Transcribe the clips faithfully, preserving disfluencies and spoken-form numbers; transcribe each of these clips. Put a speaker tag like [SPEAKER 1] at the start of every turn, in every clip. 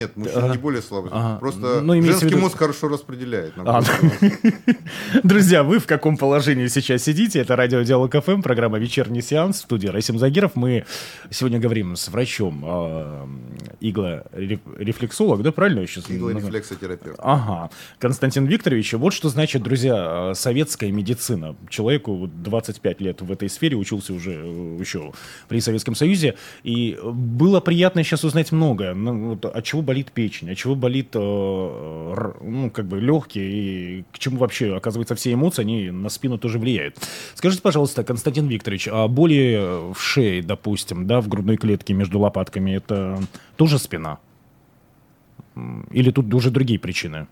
[SPEAKER 1] Нет, мужчина
[SPEAKER 2] Ага.
[SPEAKER 1] не более слабый.
[SPEAKER 2] Ага.
[SPEAKER 1] Просто
[SPEAKER 2] Ну, имеется в
[SPEAKER 1] женский
[SPEAKER 2] виду-
[SPEAKER 1] мозг хорошо распределяет.
[SPEAKER 2] А, Друзья, вы в каком положении сейчас сидите? Это радио Диалог эф эм, программа «Вечерний сеанс», в студии Расим Загиров. Мы сегодня говорим с врачом, э, иглорефлексолог, да, правильно я сейчас?
[SPEAKER 1] Иглорефлексотерапевт.
[SPEAKER 2] Ага, Константин Викторович. Вот что значит, друзья, советская медицина. Человеку вот двадцать пять лет в этой сфере, учился уже э, еще при Советском Союзе. И было приятно сейчас узнать многое. Ну, вот, от чего болит печень, от чего болит э, р- ну, как бы легкие, и к чему вообще, оказывается, все эмоции, они на спину тоже влияют. Скажите, пожалуйста, Константин Викторович, а боли в шее, допустим, да, в грудной клетке между лопатками, это тоже спина? М, Или тут уже другие причины?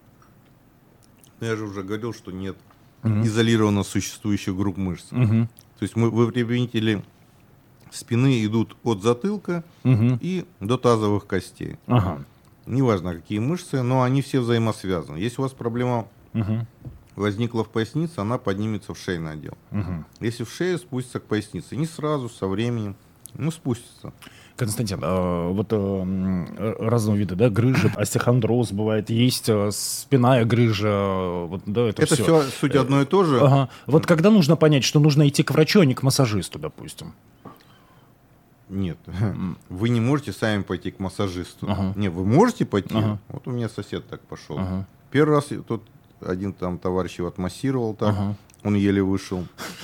[SPEAKER 1] Я же уже говорил, что нет изолированно существующих групп мышц. То есть мы выпрямители спины идут от затылка и до тазовых костей.
[SPEAKER 2] Ага.
[SPEAKER 1] Неважно, какие мышцы, но они все взаимосвязаны. Если у вас проблема
[SPEAKER 2] Мгм.
[SPEAKER 1] возникла в пояснице, она поднимется в шейный отдел.
[SPEAKER 2] Мгм.
[SPEAKER 1] Если в шею, спустится к пояснице. Не сразу, со временем, ну спустится.
[SPEAKER 2] Константин, а, вот а, м, э, разного вида, да, грыжи, остеохондроз бывает, есть а, спинная грыжа, вот, да, это,
[SPEAKER 1] Это
[SPEAKER 2] все.
[SPEAKER 1] все суть одно и то же.
[SPEAKER 2] Ага. Вот когда нужно понять, что нужно идти к врачу, а не к массажисту, допустим?
[SPEAKER 1] Нет, вы не можете сами пойти к массажисту.
[SPEAKER 2] Ага.
[SPEAKER 1] Не, вы можете пойти.
[SPEAKER 2] Ага.
[SPEAKER 1] Вот у меня сосед так пошел.
[SPEAKER 2] Ага.
[SPEAKER 1] Первый раз тут один там товарищ его отмассировал так,
[SPEAKER 2] Ага.
[SPEAKER 1] он еле вышел.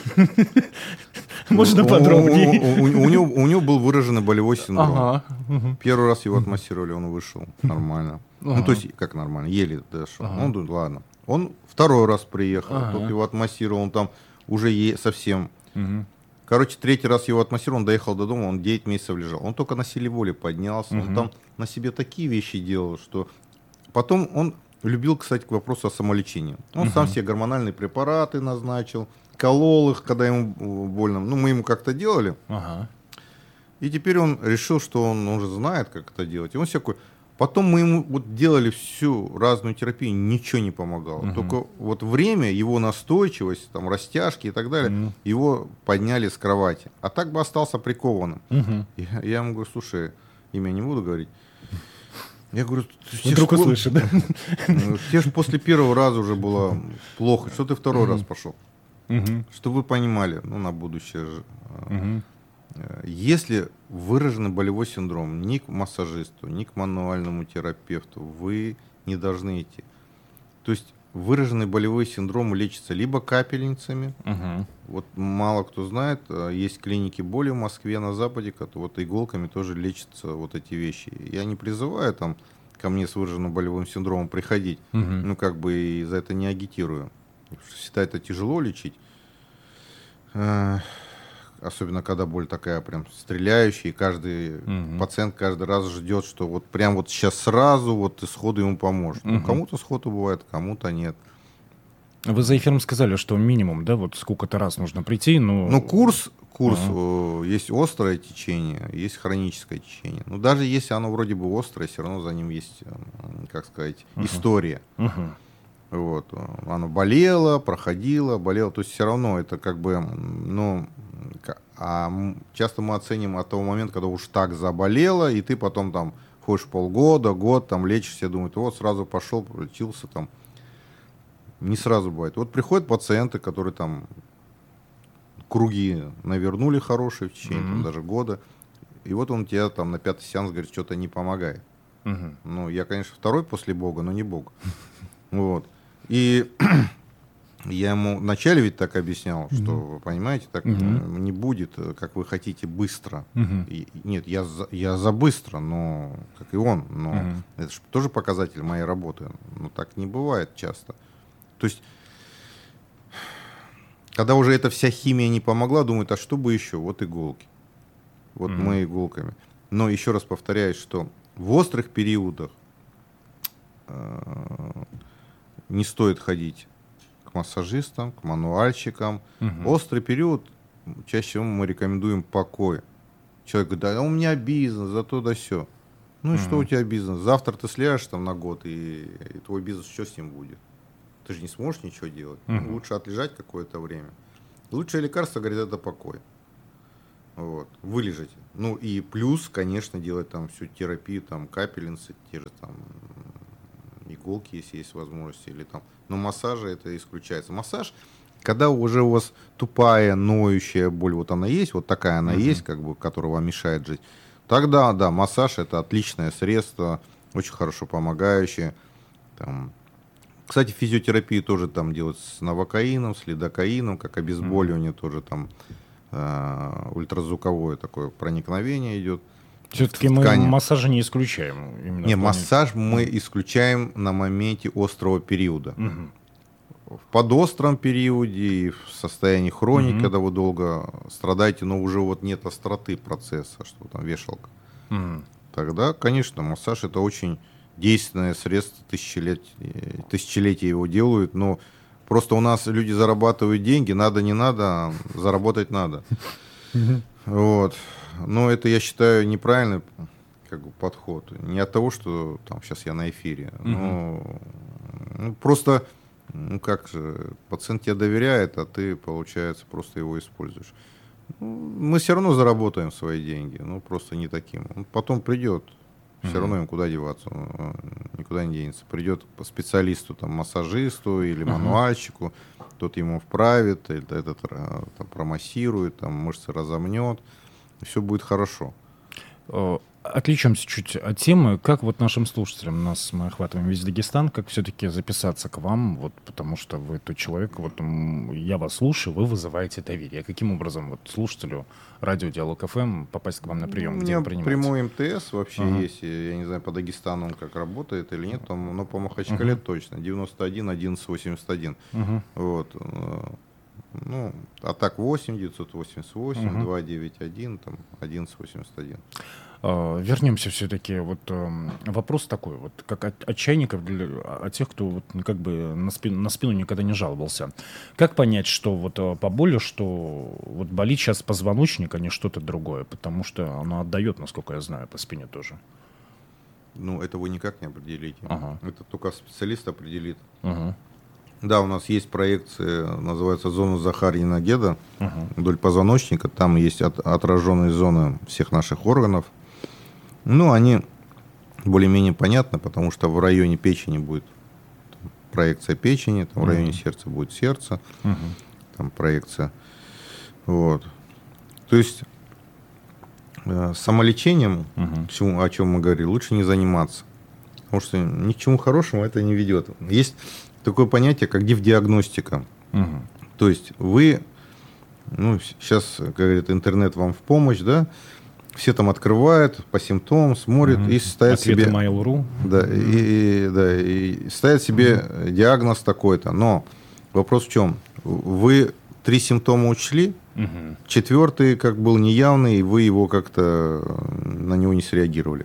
[SPEAKER 2] Можно
[SPEAKER 1] У-
[SPEAKER 2] подробнее?
[SPEAKER 1] У, у- у него, у него был выраженный болевой синдром.
[SPEAKER 2] Ага. Мгм.
[SPEAKER 1] Первый раз его отмассировали, он вышел нормально. Ну, то есть, как нормально, еле дошел. Он думает, ладно. Он второй раз приехал,
[SPEAKER 2] Ага.
[SPEAKER 1] тут его отмассировал, он там уже е- совсем...
[SPEAKER 2] Мгм.
[SPEAKER 1] Короче, третий раз его отмассировал, он доехал до дома, он девять месяцев лежал. Он только на силе воли поднялся, он там на себе такие вещи делал, что... Потом он любил, кстати, к вопросу о самолечении. Он сам себе гормональные препараты назначил, колол их, когда ему больно. Ну, мы ему как-то делали.
[SPEAKER 2] Ага.
[SPEAKER 1] И теперь он решил, что он уже знает, как это делать. И он всякой... Потом мы ему вот делали всю разную терапию, ничего не помогало. Только вот время, его настойчивость, там, растяжки и так далее, его подняли с кровати. А так бы остался прикованным.
[SPEAKER 2] Мгм.
[SPEAKER 1] Я, я ему говорю, слушай, имя не буду говорить. Я говорю, тебе
[SPEAKER 2] Вдруг
[SPEAKER 1] ж пом-
[SPEAKER 2] услышит, да?
[SPEAKER 1] Ну, тебе же после первого раза уже было плохо. Что ты второй раз пошел?
[SPEAKER 2] Мгм.
[SPEAKER 1] Чтобы вы понимали, ну, на будущее же. э,
[SPEAKER 2] Мгм.
[SPEAKER 1] э, Если выраженный болевой синдром ни к массажисту, ни к мануальному терапевту вы не должны идти. То есть выраженный болевой синдром лечится либо капельницами.
[SPEAKER 2] Мгм.
[SPEAKER 1] Вот мало кто знает, э, есть клиники боли в Москве, на Западе, которые вот иголками тоже лечатся вот эти вещи. Я не призываю там ко мне с выраженным болевым синдромом приходить,
[SPEAKER 2] Мгм.
[SPEAKER 1] ну как бы и за это не агитирую. Всегда это тяжело лечить. Э, Особенно когда боль такая прям стреляющая, и каждый
[SPEAKER 2] Мгм.
[SPEAKER 1] пациент каждый раз ждет, что вот прям вот сейчас сразу вот исходу ему поможет. Ну,
[SPEAKER 2] Мгм.
[SPEAKER 1] кому-то сходу бывает, кому-то нет.
[SPEAKER 2] Вы за эфиром сказали, что минимум, да, вот сколько-то раз нужно прийти, но...
[SPEAKER 1] Ну, курс, курс
[SPEAKER 2] Ага.
[SPEAKER 1] э, есть острое течение, есть хроническое течение. Но даже если оно вроде бы острое, все равно за ним есть, э, как сказать, история.
[SPEAKER 2] Мгм.
[SPEAKER 1] Вот. э, Оно болело, проходило, болело. То есть все равно это как бы, м, ну, ка- а м, часто мы оценим от того момента, когда уж так заболело, и ты потом там ходишь полгода, год, там лечишься, думают, вот сразу пошел, пролечился там. Не сразу бывает. Вот приходят пациенты, которые там круги навернули хорошие в течение там,
[SPEAKER 2] Мгм.
[SPEAKER 1] даже года, и вот он тебе там на пятый сеанс говорит, что-то не помогает.
[SPEAKER 2] Мгм.
[SPEAKER 1] Ну, я, конечно, второй после Бога, но не Бог. Вот. И я ему вначале ведь так объяснял, что, вы понимаете, так
[SPEAKER 2] Мгм.
[SPEAKER 1] э, не будет, э, как вы хотите, быстро.
[SPEAKER 2] Мгм.
[SPEAKER 1] И- и нет, я за, я за быстро, но, как и он, но
[SPEAKER 2] Мгм.
[SPEAKER 1] это же тоже показатель моей работы. Но так не бывает часто. То есть, когда уже эта вся химия не помогла, думают, а что бы еще? Вот иголки. Вот
[SPEAKER 2] Мгм.
[SPEAKER 1] мы иголками. Но еще раз повторяюсь, что в острых периодах э, не стоит ходить к массажистам, к мануальщикам.
[SPEAKER 2] Мгм.
[SPEAKER 1] Острый период, чаще всего мы рекомендуем покой. Человек говорит, да у меня бизнес, зато да все. Ну и что у тебя бизнес? Завтра ты сляжешь там на год, и, и твой бизнес, что с ним будет? Ты же не сможешь ничего делать.
[SPEAKER 2] Мгм.
[SPEAKER 1] Ну, лучше отлежать какое-то время. Лучшее лекарство, говорит, это покой. Вот, вылежите. Ну и плюс, конечно, делать там всю терапию, там капельницы, те же там иголки, если есть возможность, или там. Но массажа это исключается. Массаж, когда уже у вас тупая, ноющая боль, вот она есть, вот такая она uh-huh. есть, как бы, которая вам мешает жить, тогда, да, массаж это отличное средство, очень хорошо помогающее. Там. Кстати, физиотерапию тоже там делают с новокаином, с лидокаином, как обезболивание uh-huh. тоже там. Ультразвуковое такое проникновение идет.
[SPEAKER 2] Все-таки мы массажа не исключаем.
[SPEAKER 1] Не, массаж мы исключаем на моменте острого периода. Угу. В подостром периоде и в состоянии хроники, угу. когда вы долго страдаете, но уже вот нет остроты процесса, что там вешалка. Угу. Тогда, конечно, массаж это очень действенное средство, тысячелетия, тысячелетия его делают, но просто у нас люди зарабатывают деньги, надо, не надо, заработать надо. Вот. Но это, я считаю, неправильный как бы, подход. Не от того, что там сейчас я на эфире. Но ну, просто, ну как же, пациент тебе доверяет, а ты, получается, просто его используешь. Ну, мы все равно заработаем свои деньги, ну просто не таким. Он потом придет. Все равно им куда деваться, он никуда не денется. Придет по специалисту, там, массажисту или мануальщику, uh-huh. тот ему вправит, этот там, промассирует, там, мышцы разомнет, и все будет хорошо.
[SPEAKER 2] Отвлечемся чуть от темы. Как вот нашим слушателям, нас мы охватываем весь Дагестан, как все-таки записаться к вам, вот, потому что вы тот человек, вот я вас слушаю, вы вызываете доверие. Каким образом вот слушателю радио Диалог эф эм попасть к вам на прием?
[SPEAKER 1] У
[SPEAKER 2] где
[SPEAKER 1] меня
[SPEAKER 2] вы принимаете?
[SPEAKER 1] Прямой эм тэ эс вообще
[SPEAKER 2] uh-huh.
[SPEAKER 1] есть, я не знаю, по Дагестану он как работает или нет, там, но по Махачкале uh-huh. точно, девяносто один одиннадцать восемьдесят один. Uh-huh. Вот. Ну, а так восемь девятьсот восемьдесят восемь uh-huh. два девять один там одиннадцать восемьдесят один.
[SPEAKER 2] Вернемся все-таки. Вот вопрос такой, вот как от, от чайников, для, от тех, кто вот, как бы на спину, на спину никогда не жаловался. Как понять, что вот по боли, что вот болит сейчас позвоночник, а не что-то другое? Потому что оно отдает, насколько я знаю, по спине тоже.
[SPEAKER 1] Ну, это вы никак не определите.
[SPEAKER 2] Ага.
[SPEAKER 1] Это только специалист определит.
[SPEAKER 2] Ага.
[SPEAKER 1] Да, у нас есть проекция, называется «Зона Захарьина-Геда»
[SPEAKER 2] ага.
[SPEAKER 1] вдоль позвоночника. Там есть от, отраженные зоны всех наших органов. Ну, они более-менее понятны, потому что в районе печени будет там, проекция печени, там, в районе uh-huh. сердца будет сердце, uh-huh. там проекция. Вот. То есть э, самолечением, uh-huh. чему, о чем мы говорили, лучше не заниматься, потому что ни к чему хорошему это не ведет. Есть такое понятие, как дифдиагностика. Uh-huh. То есть вы, ну, сейчас, как говорят, интернет вам в помощь, да, все там открывают по симптомам, смотрят uh-huh. и ставят
[SPEAKER 2] Ответы
[SPEAKER 1] себе,
[SPEAKER 2] Mail.ru.
[SPEAKER 1] да, uh-huh. и, и, да, и ставят себе uh-huh. диагноз такой-то. Но вопрос в чем? Вы три симптома учли, uh-huh. четвертый как был неявный, и вы его как-то на него не среагировали.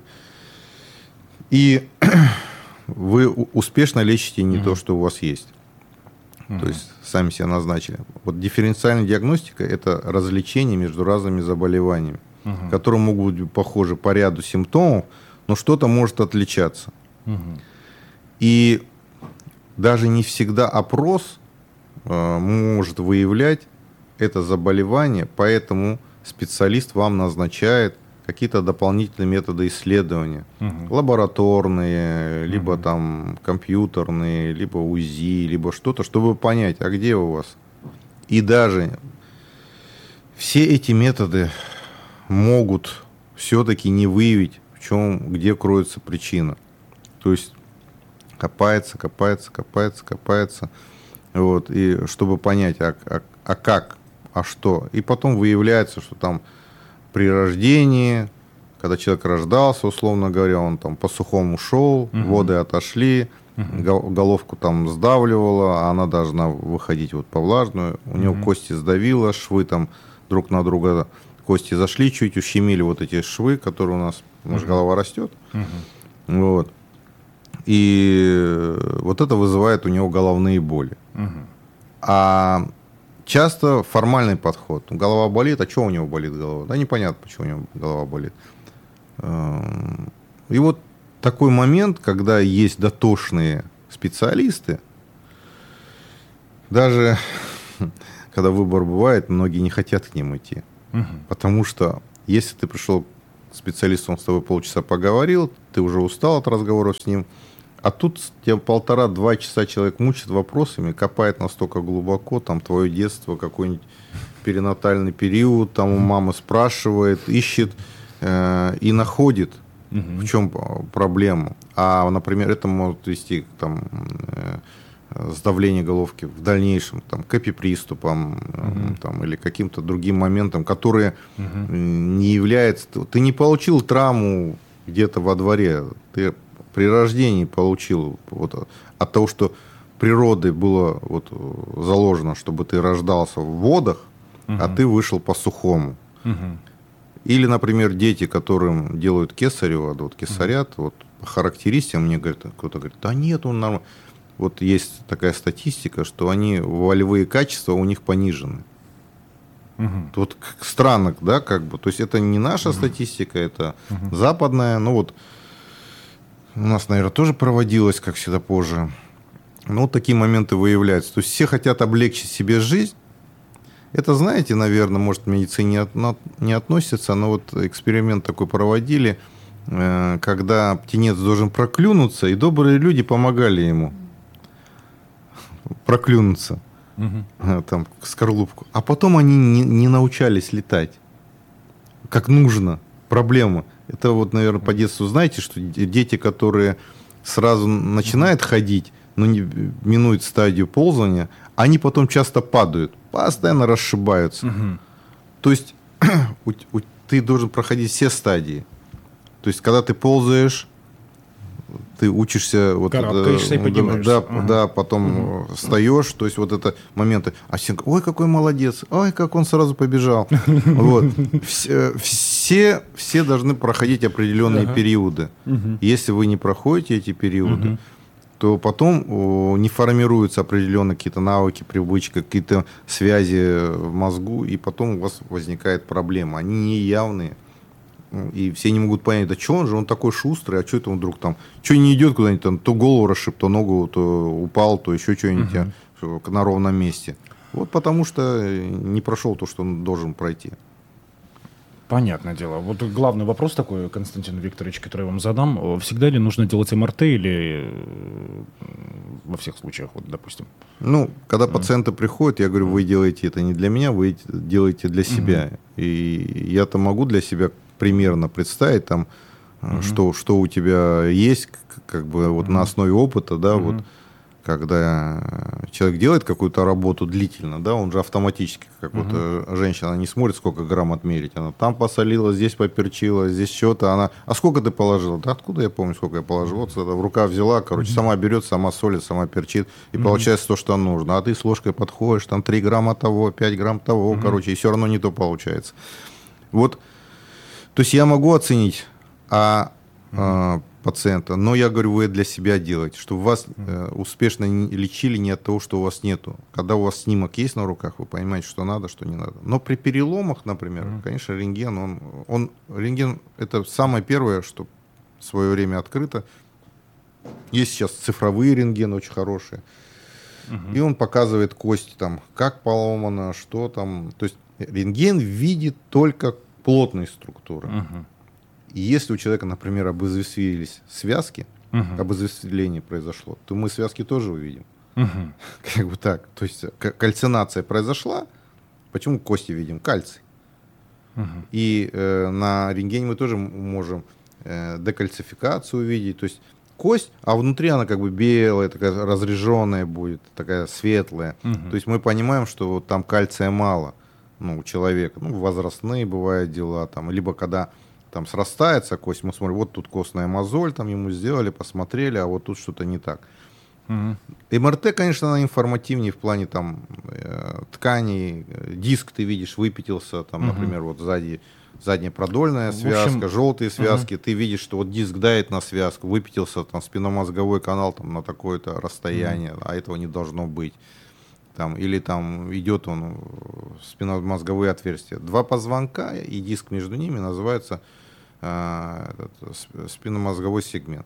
[SPEAKER 1] И вы успешно лечите не uh-huh. то, что у вас есть. Uh-huh. То есть сами себя назначили. Вот дифференциальная диагностика – это развлечение между разными заболеваниями, uh-huh. которые могут быть похожи по ряду симптомов, но что-то может отличаться. Uh-huh. И даже не всегда опрос э, может выявлять это заболевание, поэтому специалист вам назначает какие-то дополнительные методы исследования, uh-huh. лабораторные, либо uh-huh. там компьютерные, либо УЗИ, либо что-то, чтобы понять, а где у вас. И даже все эти методы могут все-таки не выявить, в чем, где кроется причина. То есть копается, копается, копается, копается, вот, и чтобы понять, а, а, а как, а что. И потом выявляется, что там при рождении, когда человек рождался, условно говоря, он там по сухому шел, uh-huh. воды отошли, uh-huh. головку там сдавливало, а она должна выходить вот по влажную, у него uh-huh. кости сдавило, швы там друг на друга, кости зашли чуть, ущемили вот эти швы, которые у нас, uh-huh. наша голова растет, uh-huh. вот. И вот это вызывает у него головные боли. Uh-huh. А часто формальный подход. Голова болит, а что у него болит голова? Да непонятно, почему у него голова болит. И вот такой момент, когда есть дотошные специалисты, даже когда выбор бывает, многие не хотят к ним идти. Угу. Потому что если ты пришел к специалисту, он с тобой полчаса поговорил, ты уже устал от разговоров с ним, а тут тебя полтора-два часа человек мучит вопросами, копает настолько глубоко, там, твое детство, какой-нибудь перинатальный период, там у мамы спрашивает, ищет э, и находит, угу. в чем проблема. А, например, это может вести там, э, сдавление головки в дальнейшем, там, к эпиприступам угу. там, или каким-то другим моментам, которые угу. не являются... Ты не получил травму где-то во дворе, ты при рождении получил вот, от того, что природой было вот, заложено, чтобы ты рождался в водах, угу. а ты вышел по сухому. Угу. Или, например, дети, которым делают кесарево, вот кесарят, угу. вот, по характеристикам мне говорят, кто-то говорит, да нет, он нормально. Вот есть такая статистика, что они, волевые качества у них понижены. Угу. Вот странно, да, как бы. То есть это не наша угу. статистика, это угу. западная. Ну вот у нас, наверное, тоже проводилось, как всегда, позже. Но вот такие моменты выявляются. То есть все хотят облегчить себе жизнь. Это, знаете, наверное, может, в медицине не относится, но вот эксперимент такой проводили, когда птенец должен проклюнуться, и добрые люди помогали ему проклюнуться, угу. там, скорлупку. А потом они не, не научались летать, как нужно. Проблема. Это вот, наверное, по детству знаете, что дети, которые сразу начинают ходить, но не минуют стадию ползания, они потом часто падают, постоянно расшибаются. Угу. То есть у, у, ты должен проходить все стадии. То есть, когда ты ползаешь, ты учишься, вот,
[SPEAKER 2] карабкаешься и поднимаешься.
[SPEAKER 1] Да, ага. да, потом угу. встаешь, то есть вот это моменты. А все, ой, какой молодец, ой, как он сразу побежал. Вот. Все, все, все должны проходить определенные ага. периоды. Угу. Если вы не проходите эти периоды, угу. то потом о, не формируются определенные какие-то навыки, привычки, какие-то связи в мозгу, и потом у вас возникает проблема. Они неявные. И все не могут понять, да что он же, он такой шустрый, а что это он вдруг там, что не идет куда-нибудь, там, то голову расшиб, то ногу, то упал, то еще что-нибудь uh-huh. на ровном месте. Вот потому что не прошел то, что он должен пройти.
[SPEAKER 2] Понятное дело. Вот главный вопрос такой, Константин Викторович, который я вам задам. Всегда ли нужно делать эм эр тэ или во всех случаях, вот, допустим?
[SPEAKER 1] Ну, когда mm. пациенты приходят, я говорю, вы делаете это не для меня, вы делаете для себя. Mm-hmm. И я-то могу для себя примерно представить, там, mm-hmm. что, что у тебя есть, как бы вот mm-hmm. на основе опыта, да, mm-hmm. вот, когда человек делает какую-то работу длительно, да, он же автоматически, как uh-huh. вот э, женщина, она не смотрит, сколько грамм отмерить, она там посолила, здесь поперчила, здесь что-то, она, а сколько ты положила? Да откуда я помню, сколько я положил? Вот это в рукав взяла, короче, uh-huh. сама берет, сама солит, сама перчит, и uh-huh. получается то, что нужно. А ты с ложкой подходишь, там три грамма того, пять грамм того, uh-huh. короче, и все равно не то получается. Вот, то есть я могу оценить, а... Uh-huh. пациента, но я говорю, вы для себя делаете, чтобы вас э, успешно не лечили не от того, что у вас нету. Когда у вас снимок есть на руках, вы понимаете, что надо, что не надо. Но при переломах, например, mm-hmm. конечно, рентген, он, он, рентген это самое первое, что в свое время открыто. Есть сейчас цифровые рентгены очень хорошие, mm-hmm. и он показывает кость, там, как поломано, что там. То есть рентген видит только плотные структуры. Mm-hmm. И если у человека, например, обезвесились связки, uh-huh. обезвесиление произошло, то мы связки тоже увидим. Uh-huh. Как бы так. То есть кальцинация произошла. Почему кости видим? Кальций. Uh-huh. И э, на рентгене мы тоже можем э, декальцификацию увидеть. То есть кость, а внутри она как бы белая, такая разреженная будет, такая светлая. Uh-huh. То есть мы понимаем, что вот там кальция мало, ну, у человека. Ну, возрастные бывают дела. Там, либо когда... Там срастается кость, мы смотрим, вот тут костная мозоль, там ему сделали, посмотрели, а вот тут что-то не так. Угу. эм эр тэ, конечно, она информативнее в плане там э, тканей, диск ты видишь, выпятился, там, угу. например, вот сзади задняя продольная связка, общем... желтые связки, угу. ты видишь, что вот диск давит на связку, выпятился там спинномозговой канал там на такое-то расстояние, угу. а этого не должно быть. Там, или там идет он в спинномозговые отверстия. Два позвонка и диск между ними называется этот, спинномозговой сегмент.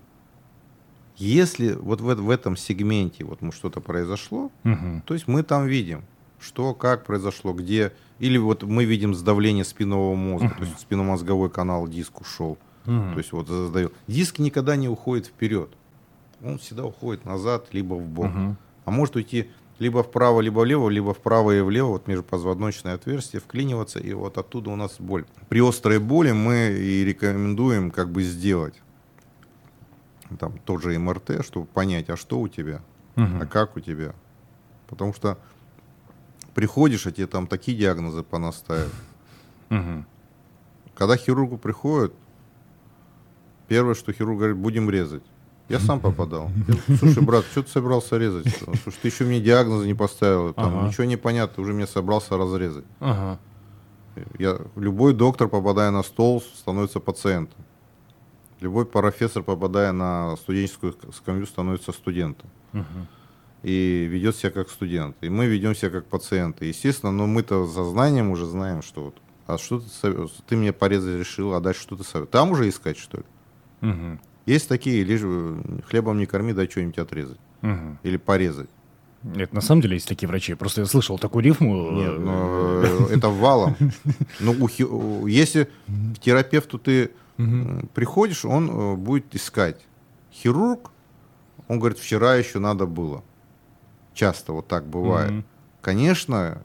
[SPEAKER 1] Если вот в, в этом сегменте вот что-то произошло, угу. то есть мы там видим, что, как произошло, где. Или вот мы видим сдавление спинного мозга, uh-huh. то есть спинномозговой канал, диск ушел. Uh-huh. То есть вот задаю. Диск никогда не уходит вперед. Он всегда уходит назад, либо в бок. Uh-huh. А может уйти либо вправо, либо влево, либо вправо и влево, вот межпозвоночное отверстие, вклиниваться, и вот оттуда у нас боль. При острой боли мы и рекомендуем как бы сделать там тоже эм эр тэ, чтобы понять, а что у тебя, uh-huh. а как у тебя. Потому что приходишь, а тебе там такие диагнозы понаставят. Uh-huh. Когда к хирургу приходят, первое, что хирург говорит, будем резать. Я сам попадал. Я, слушай, брат, что ты собирался резать? Слушай, ты еще мне диагнозы не поставил, там, ага. ничего не понятно, ты уже меня собрался разрезать. Ага. Я, любой доктор, попадая на стол, становится пациентом. Любой профессор, попадая на студенческую скамью, становится студентом. Угу. И ведет себя как студент. И мы ведем себя как пациенты. Естественно, но мы-то за знанием уже знаем, что вот, а что ты, ты мне порезать решил, а дальше что ты советуешь? Там уже искать, что ли? Угу. Есть такие, лишь хлебом не корми, дай что-нибудь отрезать. Угу. Или порезать.
[SPEAKER 2] Это на самом деле есть такие врачи. Просто я слышал такую рифму.
[SPEAKER 1] Нет, но это валом. Ну, если к терапевту ты приходишь, он будет искать. Хирург, он говорит, вчера еще надо было. Часто вот так бывает. Конечно,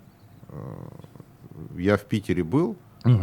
[SPEAKER 1] я в Питере был.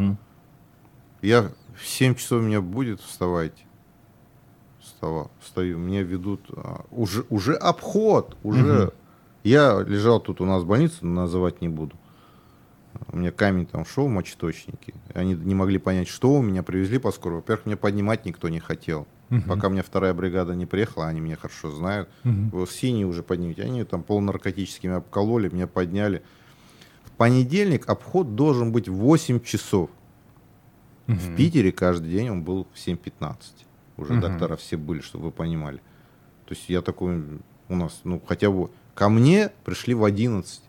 [SPEAKER 1] Я в семь часов меня будет вставать. Встава, встаю, меня ведут а, уже, уже обход, уже. Угу. Я лежал тут у нас в больнице, называть не буду. У меня камень там шел в мочеточнике. Они не могли понять, что у меня привезли по скорой. Во-первых, меня поднимать никто не хотел. Угу. Пока у меня вторая бригада не приехала, они меня хорошо знают. Угу. Синие уже поднимите. Они там полунаркотическими обкололи, меня подняли. В понедельник обход должен быть в восемь часов. Угу. В Питере каждый день он был в семь пятнадцать. Уже uh-huh. доктора все были, чтобы вы понимали. То есть я такой, у нас, ну, хотя бы ко мне пришли в одиннадцать.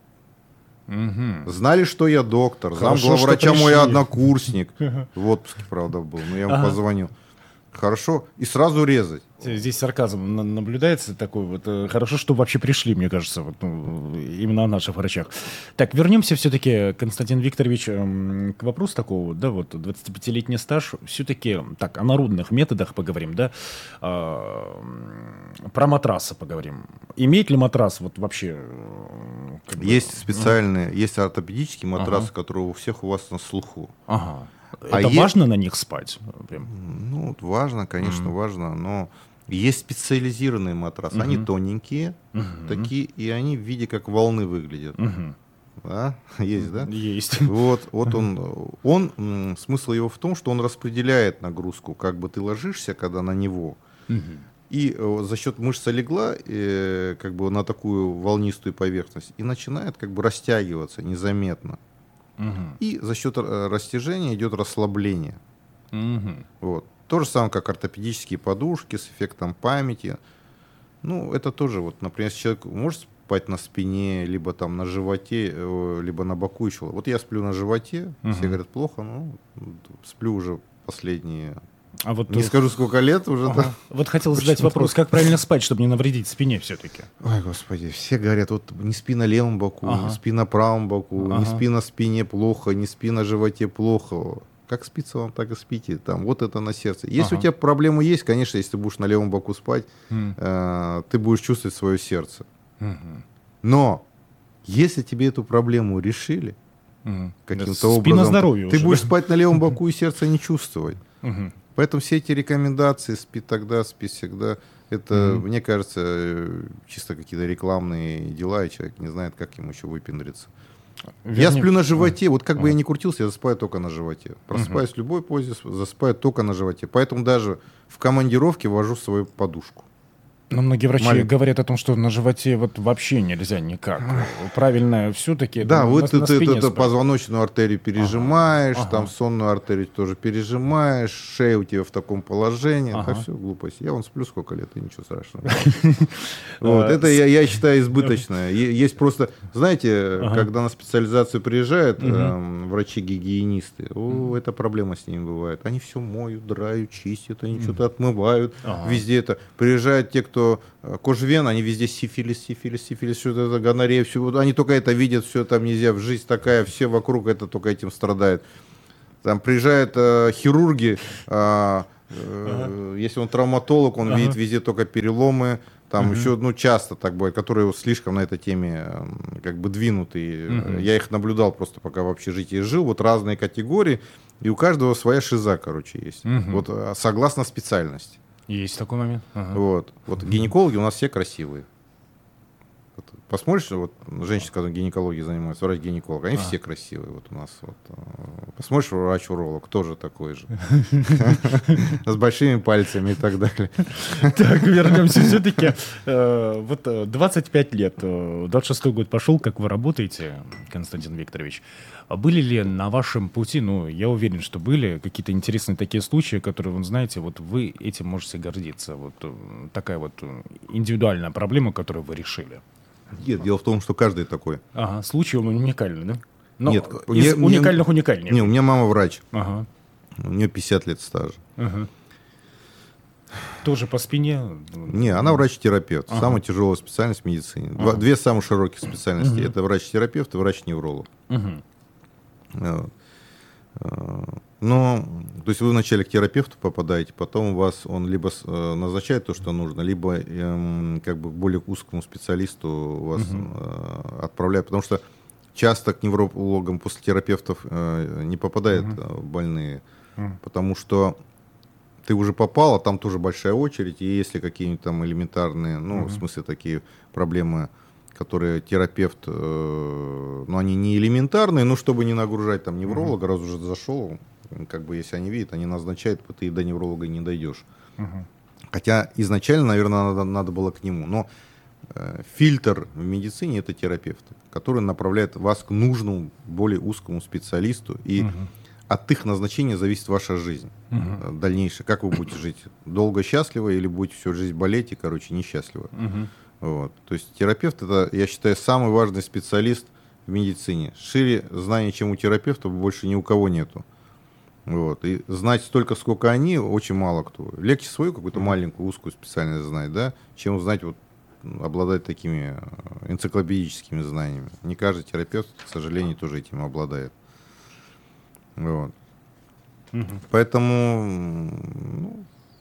[SPEAKER 1] Uh-huh. Знали, что я доктор. Замглавврача мой однокурсник. В отпуске, правда, был. Но я ему uh-huh. позвонил. Хорошо. И сразу резать.
[SPEAKER 2] Здесь сарказм наблюдается такой вот. Хорошо, что вообще пришли, мне кажется, вот, ну, именно о наших врачах. Так, вернемся все-таки, Константин Викторович, к вопросу такого, да, вот двадцатипятилетний стаж. Все-таки, так, о народных методах поговорим, да, а, про матрасы поговорим. Имеет ли матрас вот вообще?
[SPEAKER 1] Как бы, есть специальные, ну? Есть ортопедические матрасы, ага. которые у всех у вас на слуху.
[SPEAKER 2] Ага. Это а важно е... на них спать? Прям?
[SPEAKER 1] Ну, важно, конечно, mm-hmm. важно, но есть специализированные матрасы, mm-hmm. они тоненькие, mm-hmm. такие, и они в виде как волны выглядят. Mm-hmm. Да? Есть, да?
[SPEAKER 2] Есть.
[SPEAKER 1] Вот, вот он, он, м, смысл его в том, что он распределяет нагрузку, как бы ты ложишься, когда на него, mm-hmm. и э, за счет мышца легла э, как бы на такую волнистую поверхность и начинает как бы растягиваться незаметно. Угу. И за счет растяжения идет расслабление. Угу. Вот. То же самое, как ортопедические подушки с эффектом памяти. Ну, это тоже, вот, например, если человек может спать на спине, либо там на животе, либо на боку еще. Вот я сплю на животе, угу. все говорят, плохо, ну, сплю уже последние... А вот не тут... скажу, сколько лет уже. Ага.
[SPEAKER 2] Да. Вот хотел задать вопрос, как правильно спать, чтобы не навредить спине все-таки?
[SPEAKER 1] Ой, господи, все говорят, вот не спи на левом боку, ага. не спи на правом боку, ага. не спи на спине плохо, не спи на животе плохо. Как спится вам, так и спите. Там, вот это на сердце. Если ага. у тебя проблемы есть, конечно, если ты будешь на левом боку спать, mm. э, ты будешь чувствовать свое сердце. Mm-hmm. Но если тебе эту проблему решили mm. каким-то
[SPEAKER 2] спи
[SPEAKER 1] образом,
[SPEAKER 2] на здоровье
[SPEAKER 1] ты
[SPEAKER 2] уже,
[SPEAKER 1] будешь
[SPEAKER 2] да?
[SPEAKER 1] спать на левом боку и сердце не чувствовать.
[SPEAKER 2] Mm-hmm.
[SPEAKER 1] Поэтому все эти рекомендации «спи тогда, спи всегда», это, mm-hmm. мне кажется, чисто какие-то рекламные дела, и человек не знает, как ему еще выпендриться. Верни... Я сплю на животе, mm-hmm. вот как бы mm-hmm. я ни крутился, я засыпаю только на животе. Просыпаюсь mm-hmm. в любой позе, засыпаю только на животе. Поэтому даже в командировке вожу свою подушку.
[SPEAKER 2] Но многие врачи Малень... говорят о том, что на животе вот вообще нельзя никак. Правильно все-таки.
[SPEAKER 1] Да, вот ты, ты, ты, ты позвоночную артерию пережимаешь, ага, там ага. сонную артерию тоже пережимаешь, шея у тебя в таком положении. Ага. Так все глупость. Я вон сплю сколько лет, и ничего страшного. Вот, это я считаю избыточное. Есть просто, знаете, когда на специализацию приезжают врачи-гигиенисты, это проблема с ними бывает. Они все моют, драют, чистят, они что-то отмывают. Везде это. Приезжают те, кто что кожвен, они везде сифилис, сифилис, сифилис, все это гонорея, все, вот они только это видят, все там нельзя, жизнь такая, все вокруг это только этим страдают. Там приезжают э, хирурги, э, э, ага. если он травматолог, он ага. видит везде только переломы, там uh-huh. еще, ну, часто так бывает, которые слишком на этой теме как бы двинутые. Uh-huh. Я их наблюдал просто, пока в общежитии жил. Вот разные категории, и у каждого своя шиза, короче, есть. Uh-huh. Вот согласно специальности.
[SPEAKER 2] Есть такой момент. Uh-huh.
[SPEAKER 1] Вот. Вот uh-huh. гинекологи у нас все красивые. Вот, посмотришь, вот женщины, которые гинекологией занимаются, врач-гинеколог, они uh-huh. все красивые. Вот у нас вот. Посмотришь, врач-уролог тоже такой же. С большими пальцами и так далее.
[SPEAKER 2] Так, вернемся все-таки. Вот двадцать пять лет, двадцать шестой год пошел, как вы работаете, Константин Викторович. Были ли на вашем пути, ну, я уверен, что были какие-то интересные такие случаи, которые, вы знаете, вот вы этим можете гордиться. Вот такая вот индивидуальная проблема, которую вы решили.
[SPEAKER 1] Нет, дело в том, что каждый такой.
[SPEAKER 2] Ага, случай он уникальный, да? Но
[SPEAKER 1] Нет,
[SPEAKER 2] из
[SPEAKER 1] мне,
[SPEAKER 2] уникальных уникальнее.
[SPEAKER 1] Не, у меня мама врач.
[SPEAKER 2] Ага.
[SPEAKER 1] У нее пятьдесят лет стажа.
[SPEAKER 2] Ага. Тоже по спине?
[SPEAKER 1] Не, она врач-терапевт. Ага. Самая тяжелая специальность в медицине. Ага. Два, две самые широкие специальности. Ага. Это врач-терапевт и врач-невролог. Ага. Вот. Но, то есть вы вначале к терапевту попадаете, потом у вас он либо назначает то, что нужно, либо эм, как бы к более узкому специалисту вас uh-huh. э, отправляют, потому что часто к неврологам после терапевтов э, не попадают uh-huh. больные, uh-huh. потому что ты уже попал, а там тоже большая очередь, и если какие-нибудь там элементарные, ну, uh-huh. в смысле такие проблемы, которые терапевт, э, ну, они не элементарные, но чтобы не нагружать там невролога, uh-huh. раз уже зашел, как бы если они видят, они назначают, ты до невролога не дойдешь. Uh-huh. Хотя изначально, наверное, надо, надо было к нему. Но э, фильтр в медицине — это терапевты, которые направляют вас к нужному, более узкому специалисту. И uh-huh. от их назначения зависит ваша жизнь uh-huh. дальнейшая. Как вы будете жить? Долго, счастливо или будете всю жизнь болеть и, короче, несчастливо? Uh-huh. Вот. То есть терапевт — это, я считаю, самый важный специалист в медицине. Шире знаний, чем у терапевтов, больше ни у кого нету. Вот. И знать столько, сколько они, очень мало кто. Легче свою какую-то маленькую узкую специальность знать, да, чем узнать, вот, обладать такими энциклопедическими знаниями. Не каждый терапевт, к сожалению, тоже этим обладает. Вот. Угу. Поэтому, ну,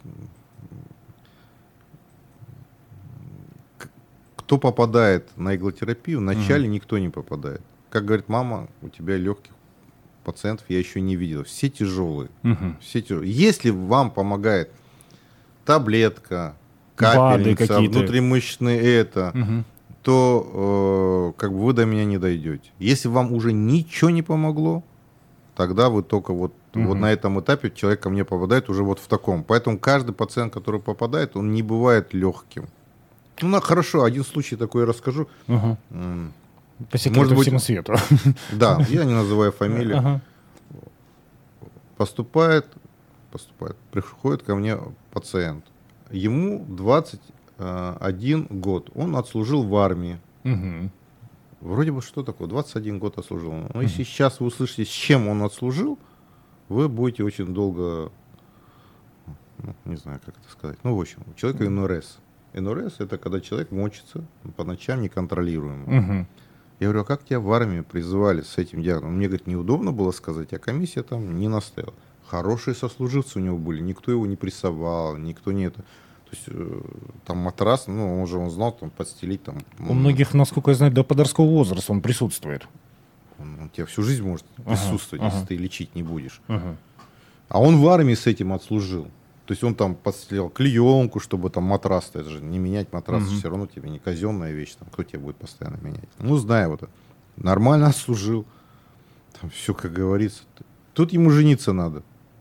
[SPEAKER 1] кто попадает на иглотерапию, вначале угу. никто не попадает. Как говорит мама, у тебя легких пациентов я еще не видел. Все тяжелые. Угу. Все тяжелые. Если вам помогает таблетка, капельница, внутримышечные это, угу. то э, как бы вы до меня не дойдете. Если вам уже ничего не помогло, тогда вы только вот, угу. вот на этом этапе человек ко мне попадает уже вот в таком. Поэтому каждый пациент, который попадает, он не бывает легким. Ну, на, хорошо, один случай такой я расскажу.
[SPEAKER 2] Угу. По секрету Может быть, всему свету.
[SPEAKER 1] Да, я не называю фамилию. Ага. Поступает, поступает, приходит ко мне пациент. Ему двадцать один год. Он отслужил в армии. Угу. Вроде бы что такое? двадцать один год отслужил. Но угу. если сейчас вы услышите, с чем он отслужил, вы будете очень долго, ну, не знаю, как это сказать. Ну, в общем, у человека эн эр эс. эн эр эс — это когда человек мочится по ночам неконтролируемо. Угу. Я говорю, а как тебя в армию призывали с этим диагнозом? Мне, говорит, неудобно было сказать, а комиссия там не настояла. Хорошие сослуживцы у него были, никто его не прессовал, никто не это. То есть э, там матрас, ну, он же он знал, там, подстелить там.
[SPEAKER 2] У многих, насколько я знаю, до подросткового возраста он присутствует.
[SPEAKER 1] Он, он тебя всю жизнь может присутствовать, ага, если ага. ты лечить не будешь.
[SPEAKER 2] Ага.
[SPEAKER 1] А он в армии с этим отслужил. То есть он там подстелил клеенку, чтобы там матрас, это же не менять матрас, угу. все равно тебе не казенная вещь, там, кто тебе будет постоянно менять. Ну, знаю вот это. Нормально отслужил. Там все, как говорится. Тут ему жениться надо.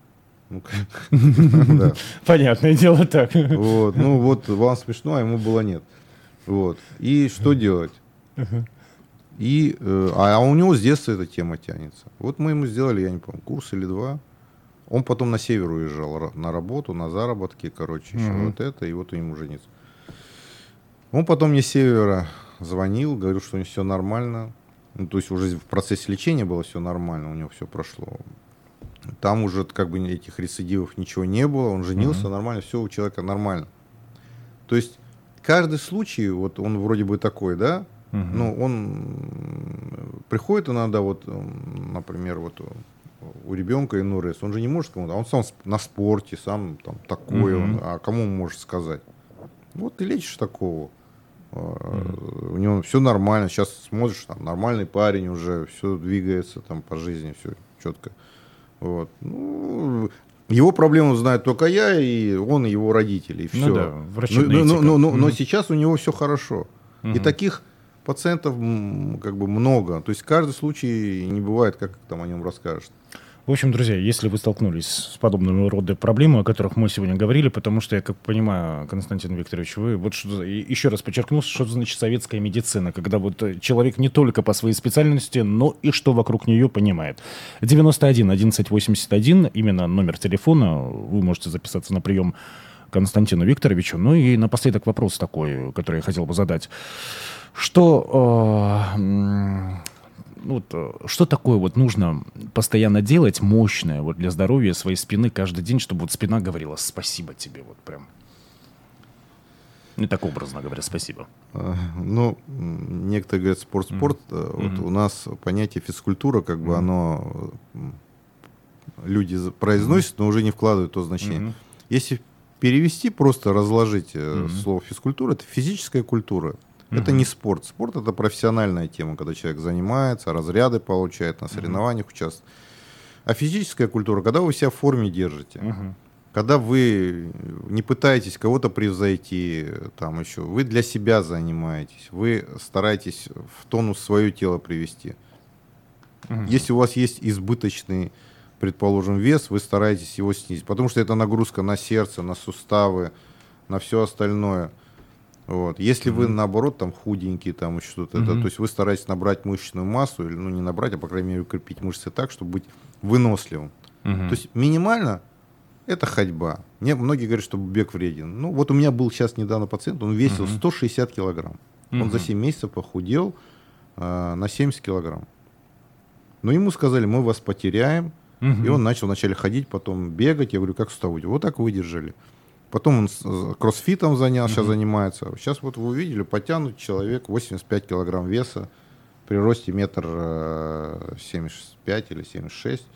[SPEAKER 2] Понятное дело так.
[SPEAKER 1] Вот, ну вот вам смешно, а ему было нет. Вот. И что делать? И, а у него с детства эта тема тянется. Вот мы ему сделали, я не помню, курс или два. Он потом на север уезжал на работу, на заработки, короче, еще mm-hmm. вот это, и вот у него жениться. Он потом мне с севера звонил, говорил, что у него все нормально. Ну, то есть уже в процессе лечения было все нормально, у него все прошло. Там уже как бы этих рецидивов ничего не было, он женился, mm-hmm. нормально, все у человека нормально. То есть каждый случай, вот он вроде бы такой, да,
[SPEAKER 2] Угу.
[SPEAKER 1] но он приходит иногда, вот, например, вот у ребенка эн эр эс, он же не может кому-то, он сам на спорте, сам там такой,
[SPEAKER 2] Угу.
[SPEAKER 1] он, а кому он может сказать? Вот ты лечишь такого, mm-hmm. у него все нормально, сейчас смотришь, там нормальный парень уже, все двигается там по жизни, все четко. Вот. Ну, его проблему знает только я, и он, и его родители, и все.
[SPEAKER 2] Ну да, врачебная
[SPEAKER 1] но, но, но, но,
[SPEAKER 2] mm-hmm.
[SPEAKER 1] но сейчас у него все хорошо. Mm-hmm. И таких пациентов как бы много. То есть каждый случай не бывает, как там о нем расскажешь.
[SPEAKER 2] В общем, друзья, если вы столкнулись с подобными рода проблемами, о которых мы сегодня говорили, потому что, я как понимаю, Константин Викторович, вы вот что, еще раз подчеркну, что значит советская медицина, когда вот человек не только по своей специальности, но и что вокруг нее понимает. девяносто один одиннадцать восемьдесят один, именно номер телефона, вы можете записаться на прием Константину Викторовичу. Ну и напоследок вопрос такой, который я хотел бы задать. Что... Э, Вот, что такое вот нужно постоянно делать мощное вот для здоровья своей спины каждый день, чтобы вот спина говорила спасибо тебе, вот прям. Не так образно говоря, спасибо.
[SPEAKER 1] Ну, некоторые говорят спорт-спорт. Mm-hmm. Вот mm-hmm. у нас понятие физкультура, как бы mm-hmm. оно люди произносят, mm-hmm. но уже не вкладывают то значение. Mm-hmm. Если перевести, просто разложить mm-hmm. слово физкультура, это физическая культура. Это не спорт. Спорт — это профессиональная тема, когда человек занимается, разряды получает, на соревнованиях uh-huh. участвует. А физическая культура, когда вы себя в форме держите, uh-huh. когда вы не пытаетесь кого-то превзойти, там еще, вы для себя занимаетесь, вы стараетесь в тонус свое тело привести. Uh-huh. Если у вас есть избыточный, предположим, вес, вы стараетесь его снизить, потому что это нагрузка на сердце, на суставы, на все остальное. Вот. Если mm-hmm. вы, наоборот, там худенький, там еще что-то, mm-hmm. это, то есть вы стараетесь набрать мышечную массу, или, ну, не набрать, а, по крайней мере, укрепить мышцы так, чтобы быть выносливым. Mm-hmm. То есть минимально это ходьба. Мне многие говорят, что бег вреден. Ну, вот у меня был сейчас недавно пациент, он весил mm-hmm. сто шестьдесят килограмм. Mm-hmm. Он за семь месяцев похудел э, на семьдесят килограмм. Но ему сказали, мы вас потеряем. Mm-hmm. И он начал вначале ходить, потом бегать. Я говорю, как суставы? Вот так выдержали. Потом он кроссфитом занял, сейчас mm-hmm. занимается. Сейчас вот вы увидели, потянут человек восемьдесят пять килограмм веса при росте метр семьдесят пять или семьдесят шесть.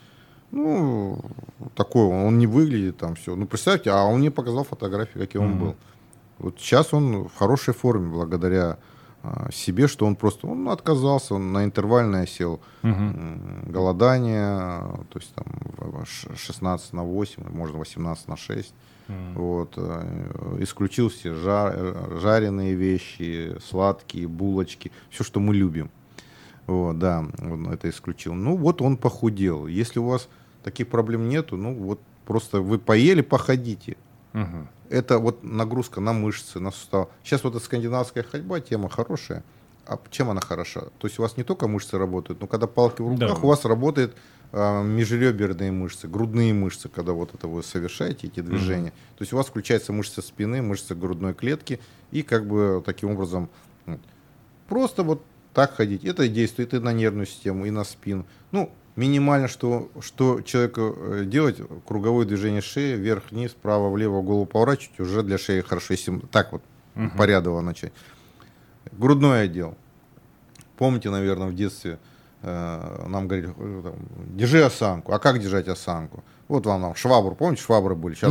[SPEAKER 1] Ну, такой он, он не выглядит там все. Ну, представьте, а он мне показал фотографии, каким mm-hmm. он был. Вот сейчас он в хорошей форме благодаря а, себе, что он просто он отказался, он на интервальное сел. Mm-hmm. Голодание, то есть там шестнадцать на восемь, можно восемнадцать на шесть. Mm. Вот, исключил все жар, жареные вещи, сладкие, булочки, все, что мы любим. Вот, да, он это исключил. Ну, вот он похудел. Если у вас таких проблем нету, ну, вот просто вы поели, походите. Uh-huh. Это вот нагрузка на мышцы, на суставы. Сейчас вот эта скандинавская ходьба, тема хорошая. А чем она хороша? То есть у вас не только мышцы работают, но когда палки в руках, да. у вас работает а, межреберные мышцы, грудные мышцы, когда вот это вы совершаете, эти движения. Mm-hmm. То есть у вас включаются мышцы спины, мышцы грудной клетки, и как бы таким образом вот, просто вот так ходить. Это действует и на нервную систему, и на спину. Ну, минимально, что, что человеку делать, круговое движение шеи, вверх-вниз, вправо-влево, голову поворачивать, уже для шеи хорошо, если так вот mm-hmm. порядово начать. Грудной отдел. Помните, наверное, в детстве э, нам говорили, там, держи осанку. А как держать осанку? Вот вам там швабру, помните, швабры были? Сейчас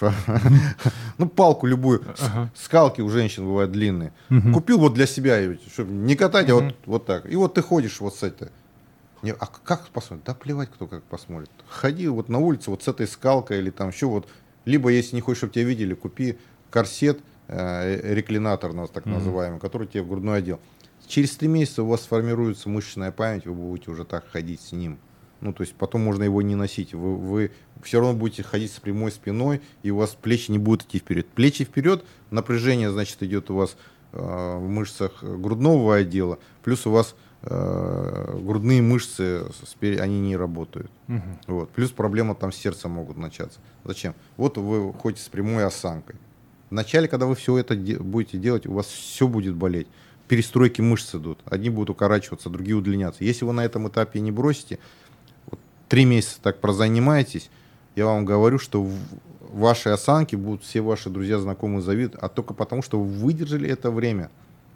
[SPEAKER 1] ну, палку любую. Скалки у женщин бывают длинные. Купил вот для себя, чтобы не катать, а вот так. И вот ты ходишь вот с этой. А как посмотреть? Да плевать, кто как посмотрит. Ходи вот на улице вот с этой скалкой или там еще вот. Либо, если не хочешь, чтобы тебя видели, купи корсет, реклинатор, так называемый, который тебе в грудной отдел. Через три месяца у вас сформируется мышечная память, вы будете уже так ходить с ним. Ну, то есть потом можно его не носить. Вы, вы все равно будете ходить с прямой спиной, и у вас плечи не будут идти вперед. Плечи вперед, напряжение, значит, идет у вас э, в мышцах грудного отдела, плюс у вас э, грудные мышцы, они не работают. Угу. Вот. Плюс проблемы там с сердцем могут начаться. Зачем? Вот вы ходите с прямой осанкой. Вначале, когда вы все это де- будете делать, у вас все будет болеть. Перестройки мышц идут. Одни будут укорачиваться, другие удлиняться. Если вы на этом этапе не бросите, вот, три месяца так прозанимаетесь, я вам говорю, что в, вашей осанке будут все ваши друзья, знакомые завидовать, а только потому, что вы выдержали это время.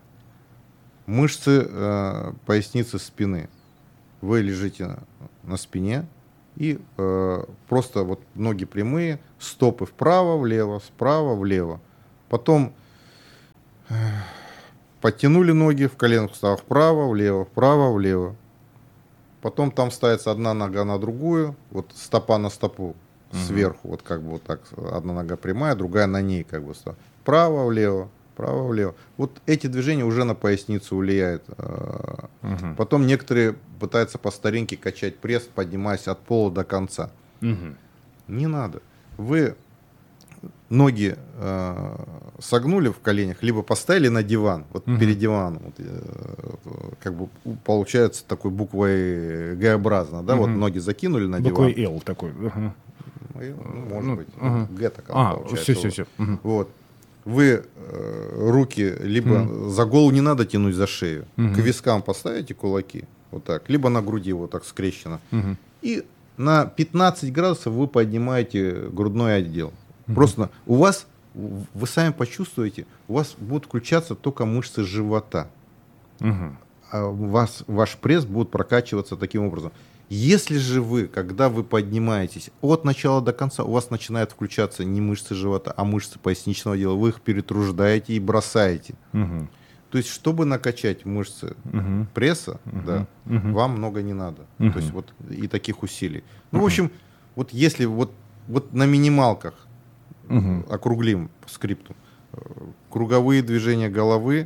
[SPEAKER 1] Мышцы э, поясницы спины. Вы лежите на, на спине и э, просто вот ноги прямые, стопы вправо, влево, справа, влево. Потом э, подтянули ноги в коленных суставах вправо, влево, вправо, влево. Потом там ставится одна нога на другую, вот стопа на стопу uh-huh. сверху, вот как бы вот так, одна нога прямая, другая на ней как бы. Вправо, влево, вправо, влево. Вот эти движения уже на поясницу влияют. Uh-huh. Потом некоторые пытаются по старинке качать пресс, поднимаясь от пола до конца. Uh-huh. Не надо. Вы ноги э, согнули в коленях, либо поставили на диван, вот uh-huh. перед диваном, вот, э, как бы получается такой буквой Г-образно, да, uh-huh. вот ноги закинули на
[SPEAKER 2] буквой
[SPEAKER 1] диван.
[SPEAKER 2] Буквой Л такой. Uh-huh.
[SPEAKER 1] Ну, может
[SPEAKER 2] uh-huh.
[SPEAKER 1] быть,
[SPEAKER 2] uh-huh.
[SPEAKER 1] Г так
[SPEAKER 2] а,
[SPEAKER 1] получается.
[SPEAKER 2] Все, все, все. Uh-huh.
[SPEAKER 1] Вот. Вы э, руки либо uh-huh. за голову не надо тянуть за шею, uh-huh. к вискам поставите кулаки, вот так, либо на груди вот так скрещено. Uh-huh. И на пятнадцать градусов вы поднимаете грудной отдел. Просто у вас, вы сами почувствуете, у вас будут включаться только мышцы живота. Uh-huh. А у вас, ваш пресс будет прокачиваться таким образом. Если же вы, когда вы поднимаетесь от начала до конца, у вас начинают включаться не мышцы живота, а мышцы поясничного отдела, вы их перетруждаете и бросаете. Uh-huh. То есть, чтобы накачать мышцы uh-huh. пресса, uh-huh. Да, uh-huh. вам много не надо. Uh-huh. То есть, вот и таких усилий. Ну, uh-huh. в общем, вот если вот, вот на минималках, Uh-huh. округлим по скрипту. Круговые движения головы,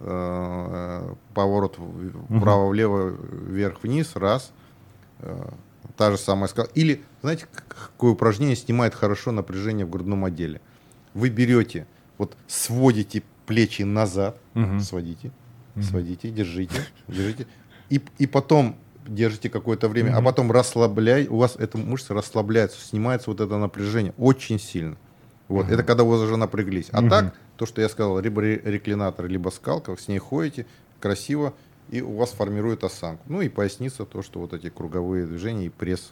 [SPEAKER 1] э, поворот вправо-влево, вверх-вниз, раз. Э, та же самая скала. Или, знаете, какое упражнение снимает хорошо напряжение в грудном отделе? Вы берете, вот сводите плечи назад, uh-huh. сводите, uh-huh. сводите, держите, держите, и, и потом держите какое-то время, uh-huh. а потом расслабляй, у вас эта мышца расслабляется, снимается вот это напряжение очень сильно. Вот, uh-huh. это когда вы уже напряглись. А uh-huh. так, то, что я сказал, либо реклинатор, либо скалка, вы с ней ходите красиво, и у вас формирует осанку. Ну и поясница, то, что вот эти круговые движения и пресс.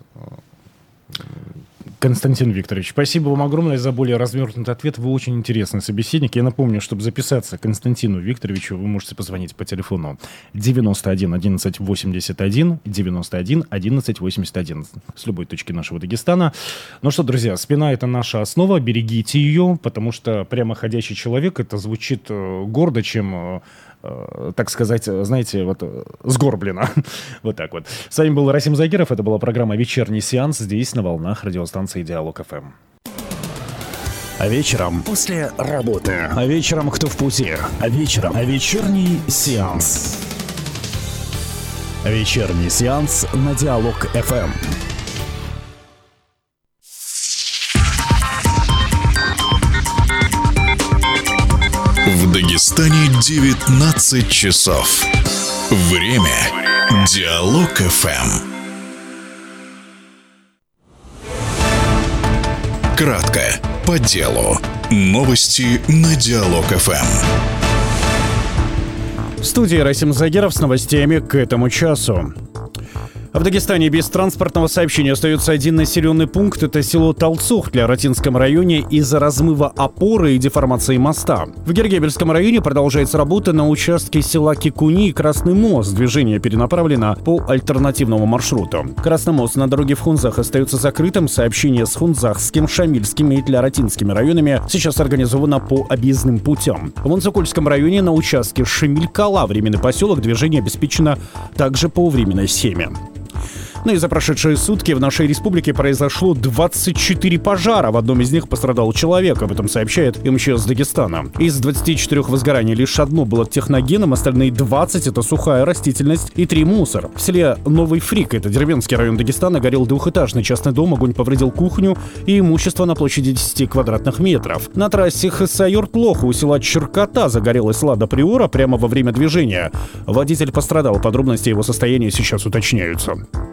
[SPEAKER 2] Константин Викторович, спасибо вам огромное за более развернутый ответ. Вы очень интересный собеседник. Я напомню, чтобы записаться к Константину Викторовичу, вы можете позвонить по телефону девяносто один одиннадцать восемьдесят один, девяносто один одиннадцать восемьдесят один с любой точки нашего Дагестана. Ну что, друзья, спина — это наша основа, берегите ее, потому что прямоходящий человек — это звучит гордо, чем... так сказать, знаете, вот сгорблено. Вот так вот. С вами был Расим Загиров. Это была программа «Вечерний сеанс» здесь, на волнах радиостанции «Диалог эф эм».
[SPEAKER 3] А вечером после работы. А вечером кто в пути. А вечером. А вечерний сеанс. Вечерний сеанс на «Диалог эф эм».
[SPEAKER 4] В Дагестане девятнадцать часов. Время Диалог эф эм. Кратко, по делу. Новости на Диалог эф эм.
[SPEAKER 2] В студии Расим Загиров с новостями к этому часу. В Дагестане без транспортного сообщения остается один населенный пункт. Это село Талцух в Ратинском районе из-за размыва опоры и деформации моста. В Гергебельском районе продолжается работа на участке села Кикуни и Красный мост. Движение перенаправлено по альтернативному маршруту. Красный мост на дороге в Хунзах остается закрытым. Сообщение с Хунзахским, Шамильским и Тляратинскими районами сейчас организовано по объездным путям. В Мансукульском районе на участке Шамиль-Кала временный поселок движение обеспечено также по временной схеме. Ну и за прошедшие сутки в нашей республике произошло двадцать четыре пожара. В одном из них пострадал человек, об этом сообщает эм че эс Дагестана. Из двадцати четырёх возгораний лишь одно было техногеном, остальные двадцать — это сухая растительность и три — мусор. В селе Новый Фрик, это деревенский район Дагестана, горел двухэтажный частный дом, огонь повредил кухню и имущество на площади десяти квадратных метров. На трассе Хасаюрт-Лоху у села Черкота загорелась Лада Приора прямо во время движения. Водитель пострадал, подробности его состояния сейчас уточняются.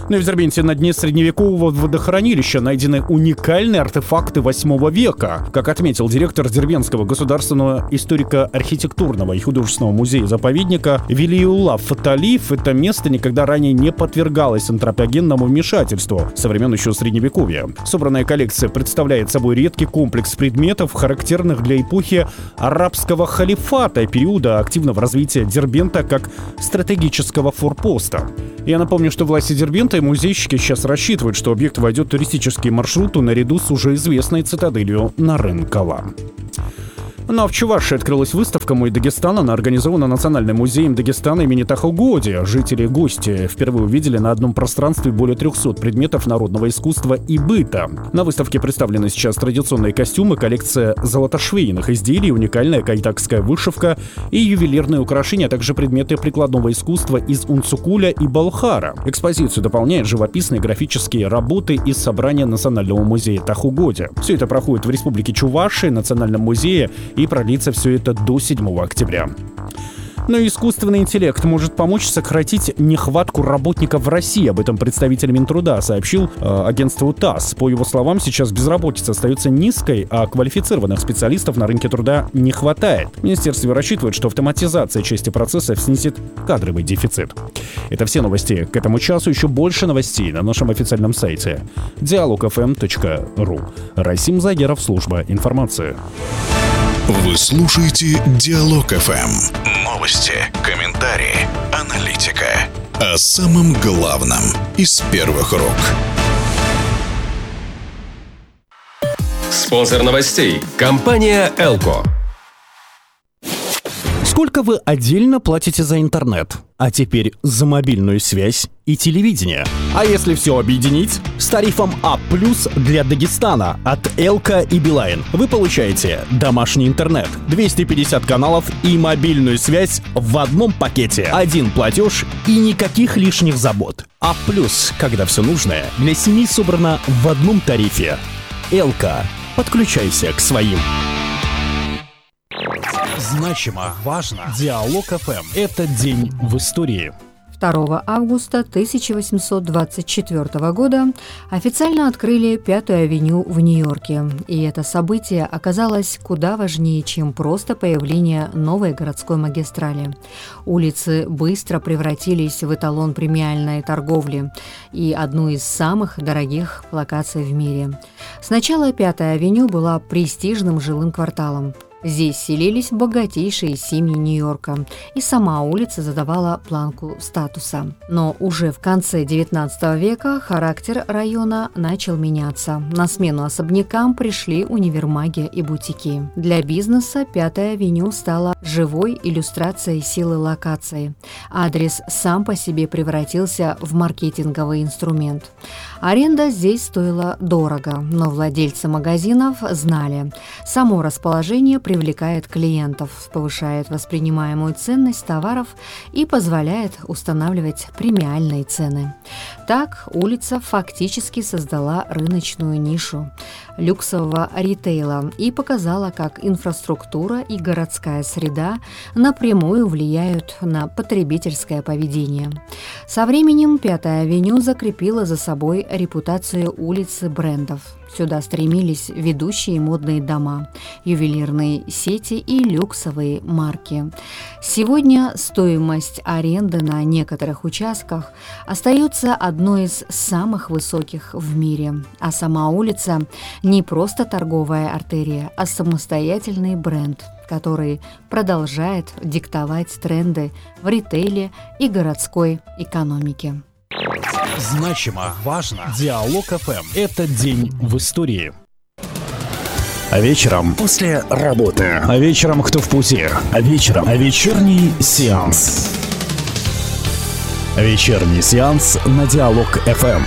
[SPEAKER 2] Ну и в Дербенте на дне средневекового водохранилища найдены уникальные артефакты восьмого века. Как отметил директор Дербентского государственного историко-архитектурного и художественного музея-заповедника Велиулла Фаталиев, это место никогда ранее не подвергалось антропогенному вмешательству со времен еще Средневековья. Собранная коллекция представляет собой редкий комплекс предметов, характерных для эпохи арабского халифата и периода активного развития Дербента как стратегического форпоста. Я напомню, что власти Дербента и музейщики сейчас рассчитывают, что объект войдет в туристические маршруты наряду с уже известной цитаделью Нарын-Кала. Ну а в Чувашии открылась выставка «Мой Дагестан». Она организована Национальным музеем Дагестана имени Тахугоди. Жители и гости впервые увидели на одном пространстве более трехсот предметов народного искусства и быта. На выставке представлены сейчас традиционные костюмы, коллекция золотошвейных изделий, уникальная кайтакская вышивка и ювелирные украшения, а также предметы прикладного искусства из Унцукуля и Балхара. Экспозицию дополняют живописные графические работы из собрания Национального музея Тахугоди. Все это проходит в Республике Чувашия, Национальном музее, и продлится все это до седьмого октября. Но искусственный интеллект может помочь сократить нехватку работников в России. Об этом представитель Минтруда сообщил э, агентству ТАСС. По его словам, сейчас безработица остается низкой, а квалифицированных специалистов на рынке труда не хватает. Министерство рассчитывает, что автоматизация части процессов снизит кадровый дефицит. Это все новости к этому часу. Еще больше новостей на нашем официальном сайте диалог эф эм точка ру. Расим Загеров, служба информации.
[SPEAKER 4] Вы слушаете Диалог эф эм. Новости, комментарии, аналитика. О самом главном из первых рук.
[SPEAKER 5] Спонсор новостей – компания «Элко».
[SPEAKER 2] Сколько вы отдельно платите за интернет? А теперь за мобильную связь и телевидение. А если все объединить? С тарифом А+ для Дагестана от Элко и Билайн вы получаете домашний интернет, двести пятьдесят каналов и мобильную связь в одном пакете. Один платеж и никаких лишних забот. А+, когда все нужное для семьи собрано в одном тарифе. Элко. Подключайся к своим. Значимо, важно. Диалог эф эм. Это день в истории.
[SPEAKER 6] второго августа тысяча восемьсот двадцать четвёртого года официально открыли Пятую авеню в Нью-Йорке. И это событие оказалось куда важнее, чем просто появление новой городской магистрали. Улицы быстро превратились в эталон премиальной торговли и одну из самых дорогих локаций в мире. Сначала Пятая авеню была престижным жилым кварталом. Здесь селились богатейшие семьи Нью-Йорка, и сама улица задавала планку статуса. Но уже в конце девятнадцатого века характер района начал меняться. На смену особнякам пришли универмаги и бутики. Для бизнеса Пятая авеню стала живой иллюстрацией силы локации. Адрес сам по себе превратился в маркетинговый инструмент. Аренда здесь стоила дорого, но владельцы магазинов знали, само расположение привлекает клиентов, повышает воспринимаемую ценность товаров и позволяет устанавливать премиальные цены. Так улица фактически создала рыночную нишу люксового ритейла и показала, как инфраструктура и городская среда напрямую влияют на потребительское поведение. Со временем Пятая авеню закрепила за собой репутацию улицы брендов. Сюда стремились ведущие модные дома, ювелирные сети и люксовые марки. Сегодня стоимость аренды на некоторых участках остается одной из самых высоких в мире, а сама улица не просто торговая артерия, а самостоятельный бренд, который продолжает диктовать тренды в ритейле и городской экономике.
[SPEAKER 2] Значимо, важно. Диалог эф эм. Это день в истории. А вечером
[SPEAKER 3] После работы.
[SPEAKER 2] А вечером кто в пути?
[SPEAKER 3] А вечером а вечерний сеанс.
[SPEAKER 2] Вечерний сеанс на Диалог эф эм.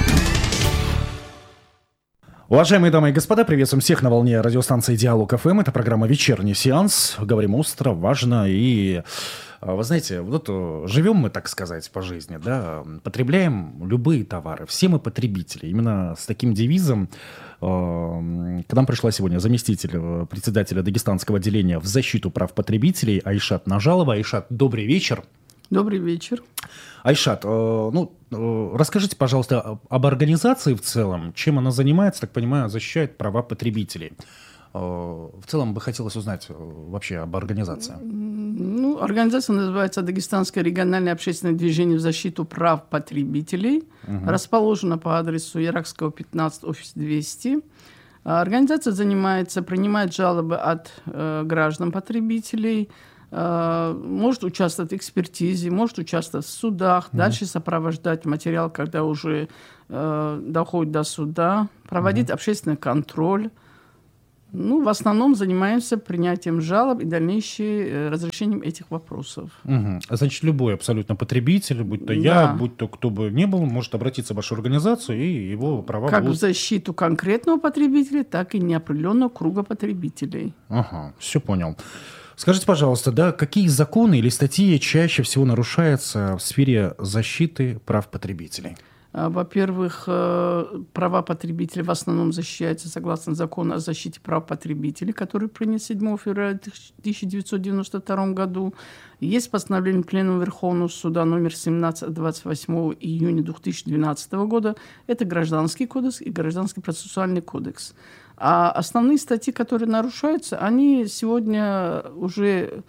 [SPEAKER 2] Уважаемые дамы и господа, приветствуем всех на волне радиостанции Диалог эф эм. Это программа «Вечерний сеанс». Говорим остро, важно и... Вы знаете, вот живем мы, так сказать, по жизни, да, потребляем любые товары, все мы потребители. Именно с таким девизом э, к нам пришла сегодня заместитель председателя Дагестанского отделения в защиту прав потребителей Айшат Нажалова. Айшат, добрый вечер.
[SPEAKER 7] Добрый вечер.
[SPEAKER 2] Айшат, ну, расскажите, пожалуйста, об организации в целом, чем она занимается, так понимаю, защищает права потребителей. В целом бы хотелось узнать вообще об организации.
[SPEAKER 7] Ну, организация называется Дагестанское региональное общественное движение в защиту прав потребителей. Угу. Расположена по адресу Яракского, пятнадцать, офис двести. Организация занимается, принимает жалобы от э, граждан-потребителей, э, может участвовать в экспертизе, может участвовать в судах, угу. дальше сопровождать материал, когда уже э, доходит до суда, проводить угу. общественный контроль. Ну, в основном занимаемся принятием жалоб и дальнейшим разрешением этих вопросов.
[SPEAKER 2] Угу. Значит, любой абсолютно потребитель, будь то да. я, будь то кто бы ни был, может обратиться в вашу организацию, и его права
[SPEAKER 7] как
[SPEAKER 2] будут...
[SPEAKER 7] в защиту конкретного потребителя, так и неопределенного круга потребителей.
[SPEAKER 2] Ага, все понял. Скажите, пожалуйста, да, какие законы или статьи чаще всего нарушаются в сфере защиты прав потребителей?
[SPEAKER 7] Во-первых, права потребителей в основном защищаются согласно закону о защите прав потребителей, который принят седьмого февраля тысяча девятьсот девяносто втором году. Есть постановление Пленума Верховного суда номер семнадцать от двадцать восьмого июня две тысячи двенадцатого года. Это Гражданский кодекс и Гражданский процессуальный кодекс. А основные статьи, которые нарушаются, они сегодня уже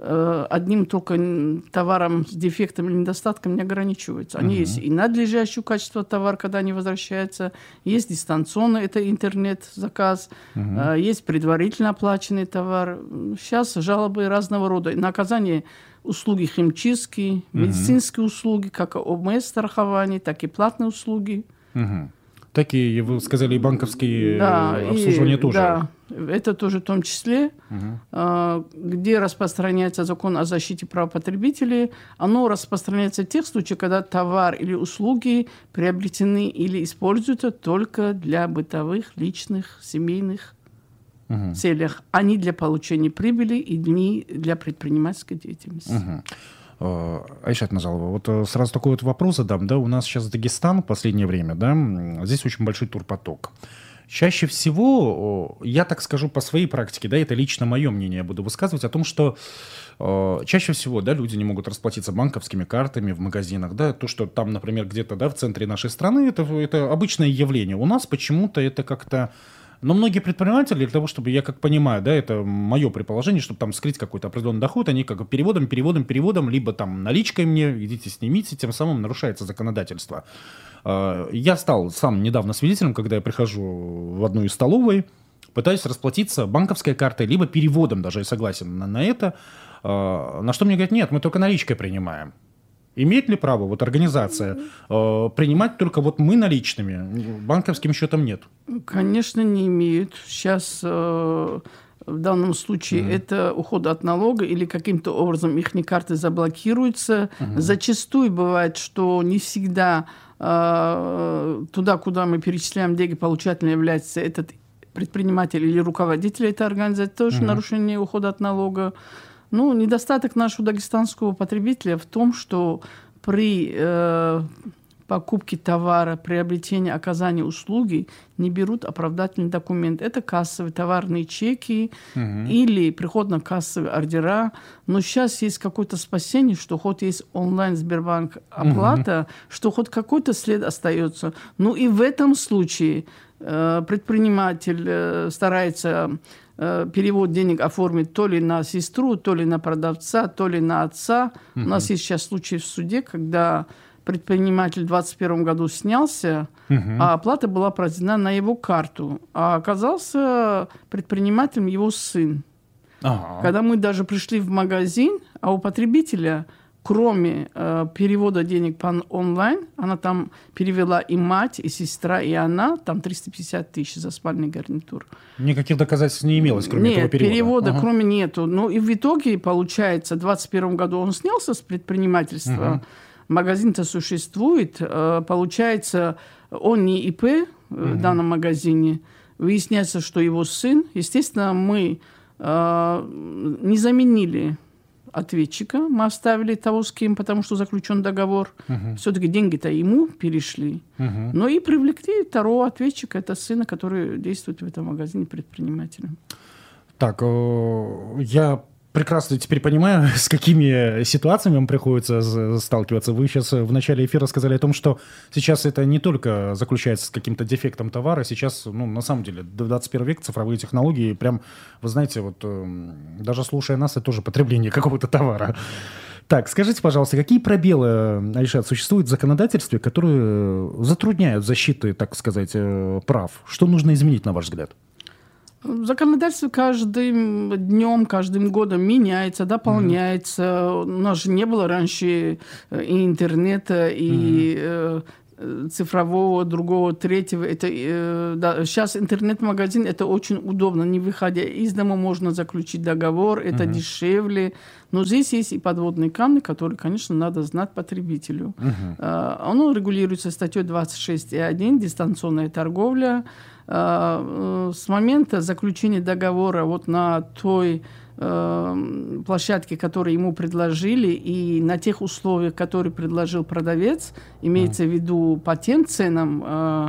[SPEAKER 7] одним только товаром с дефектом или недостатком не ограничиваются. Они uh-huh. есть и надлежащего качества товар, когда они возвращаются, есть дистанционно, это интернет-заказ, uh-huh. есть предварительно оплаченный товар. Сейчас жалобы разного рода. На оказание услуги химчистки, uh-huh. медицинские услуги, как ОМС-страхование, так и платные услуги.
[SPEAKER 2] Uh-huh. Такие, вы сказали, и банковские да, обслуживания и, тоже.
[SPEAKER 7] Да, это тоже в том числе, угу. где распространяется закон о защите прав потребителей. Оно распространяется в тех случаях, когда товар или услуги приобретены или используются только для бытовых, личных, семейных угу. целях, а не для получения прибыли и не для предпринимательской деятельности.
[SPEAKER 2] Угу. Айшат Назалова, вот сразу такой вот вопрос задам, да, у нас сейчас Дагестан в последнее время, да, здесь очень большой турпоток. Чаще всего, я так скажу по своей практике, да, это лично мое мнение, я буду высказывать о том, что э, чаще всего, да, люди не могут расплатиться банковскими картами в магазинах, да, то, что там, например, где-то, да, в центре нашей страны, это, это обычное явление. У нас почему-то это как-то... Но многие предприниматели, для того, чтобы, я как понимаю, да, это мое предположение, чтобы там скрыть какой-то определенный доход, они как переводом, переводом, переводом, либо там наличкой мне, идите снимите, тем самым нарушается законодательство. Я стал сам недавно свидетелем, когда я прихожу в одну из столовой, пытаюсь расплатиться банковской картой, либо переводом, даже я согласен на, на это, на что мне говорят, нет, мы только наличкой принимаем. Имеет ли право вот организация э, принимать только вот мы наличными, банковским счетом нет?
[SPEAKER 7] Конечно, не имеют. Сейчас э, в данном случае mm-hmm. это уход от налога или каким-то образом их карты заблокируются. Mm-hmm. Зачастую бывает, что не всегда э, туда, куда мы перечисляем деньги, получателем является этот предприниматель или руководитель этой организации. Тоже mm-hmm. нарушение ухода от налога. Ну, недостаток нашего дагестанского потребителя в том, что при э, покупке товара, приобретении, оказании услуги не берут оправдательный документ. Это кассовые товарные чеки угу. или приходно-кассовые ордера. Но сейчас есть какое-то спасение, что хоть есть онлайн-Сбербанк оплата, угу. что хоть какой-то след остается. Ну и в этом случае э, предприниматель э, старается... перевод денег оформить то ли на сестру, то ли на продавца, то ли на отца. Uh-huh. У нас есть сейчас случай в суде, когда предприниматель в двадцать первом году снялся, uh-huh. а оплата была произведена на его карту. А оказался предпринимателем его сын. Uh-huh. Когда мы даже пришли в магазин, а у потребителя... Кроме э, перевода денег по онлайн, она там перевела и мать, и сестра, и она, там триста пятьдесят тысяч за спальный гарнитур.
[SPEAKER 2] Никаких доказательств не имелось, кроме
[SPEAKER 7] Нет,
[SPEAKER 2] этого перевода?
[SPEAKER 7] Нет, перевода
[SPEAKER 2] ага.
[SPEAKER 7] кроме нету. Ну и в итоге, получается, в двадцать первом году он снялся с предпринимательства, угу. магазин-то существует, э, получается, он не ИП э, угу. в данном магазине, выясняется, что его сын, естественно, мы э, не заменили ответчика, мы оставили того, с кем, потому что заключен договор. Uh-huh. Все-таки деньги-то ему перешли. Uh-huh. Но и привлекли второго ответчика, это сына, который действует в этом магазине предпринимателем.
[SPEAKER 2] Так, я прекрасно теперь понимаю, с какими ситуациями вам приходится сталкиваться. Вы сейчас в начале эфира сказали о том, что сейчас это не только заключается с каким-то дефектом товара, сейчас, ну, на самом деле, двадцать первый век, цифровые технологии, прям, вы знаете, вот даже слушая нас, это тоже потребление какого-то товара. Так, скажите, пожалуйста, какие пробелы, Альшат, существуют в законодательстве, которые затрудняют защиты, так сказать, прав? Что нужно изменить, на ваш взгляд?
[SPEAKER 7] Законодательство каждым днем, каждым годом меняется, дополняется. Mm-hmm. У нас же не было раньше и интернета, и mm-hmm. э, цифрового, другого, третьего. Это, э, да, сейчас интернет-магазин, это очень удобно. Не выходя из дома, можно заключить договор, это mm-hmm. дешевле. Но здесь есть и подводные камни, которые, конечно, надо знать потребителю. Uh-huh. Uh, оно регулируется статьей двадцать шесть и один, дистанционная торговля. Uh, uh, с момента заключения договора вот на той uh, площадке, которую ему предложили, и на тех условиях, которые предложил продавец, имеется uh-huh. в виду по тем ценам, uh,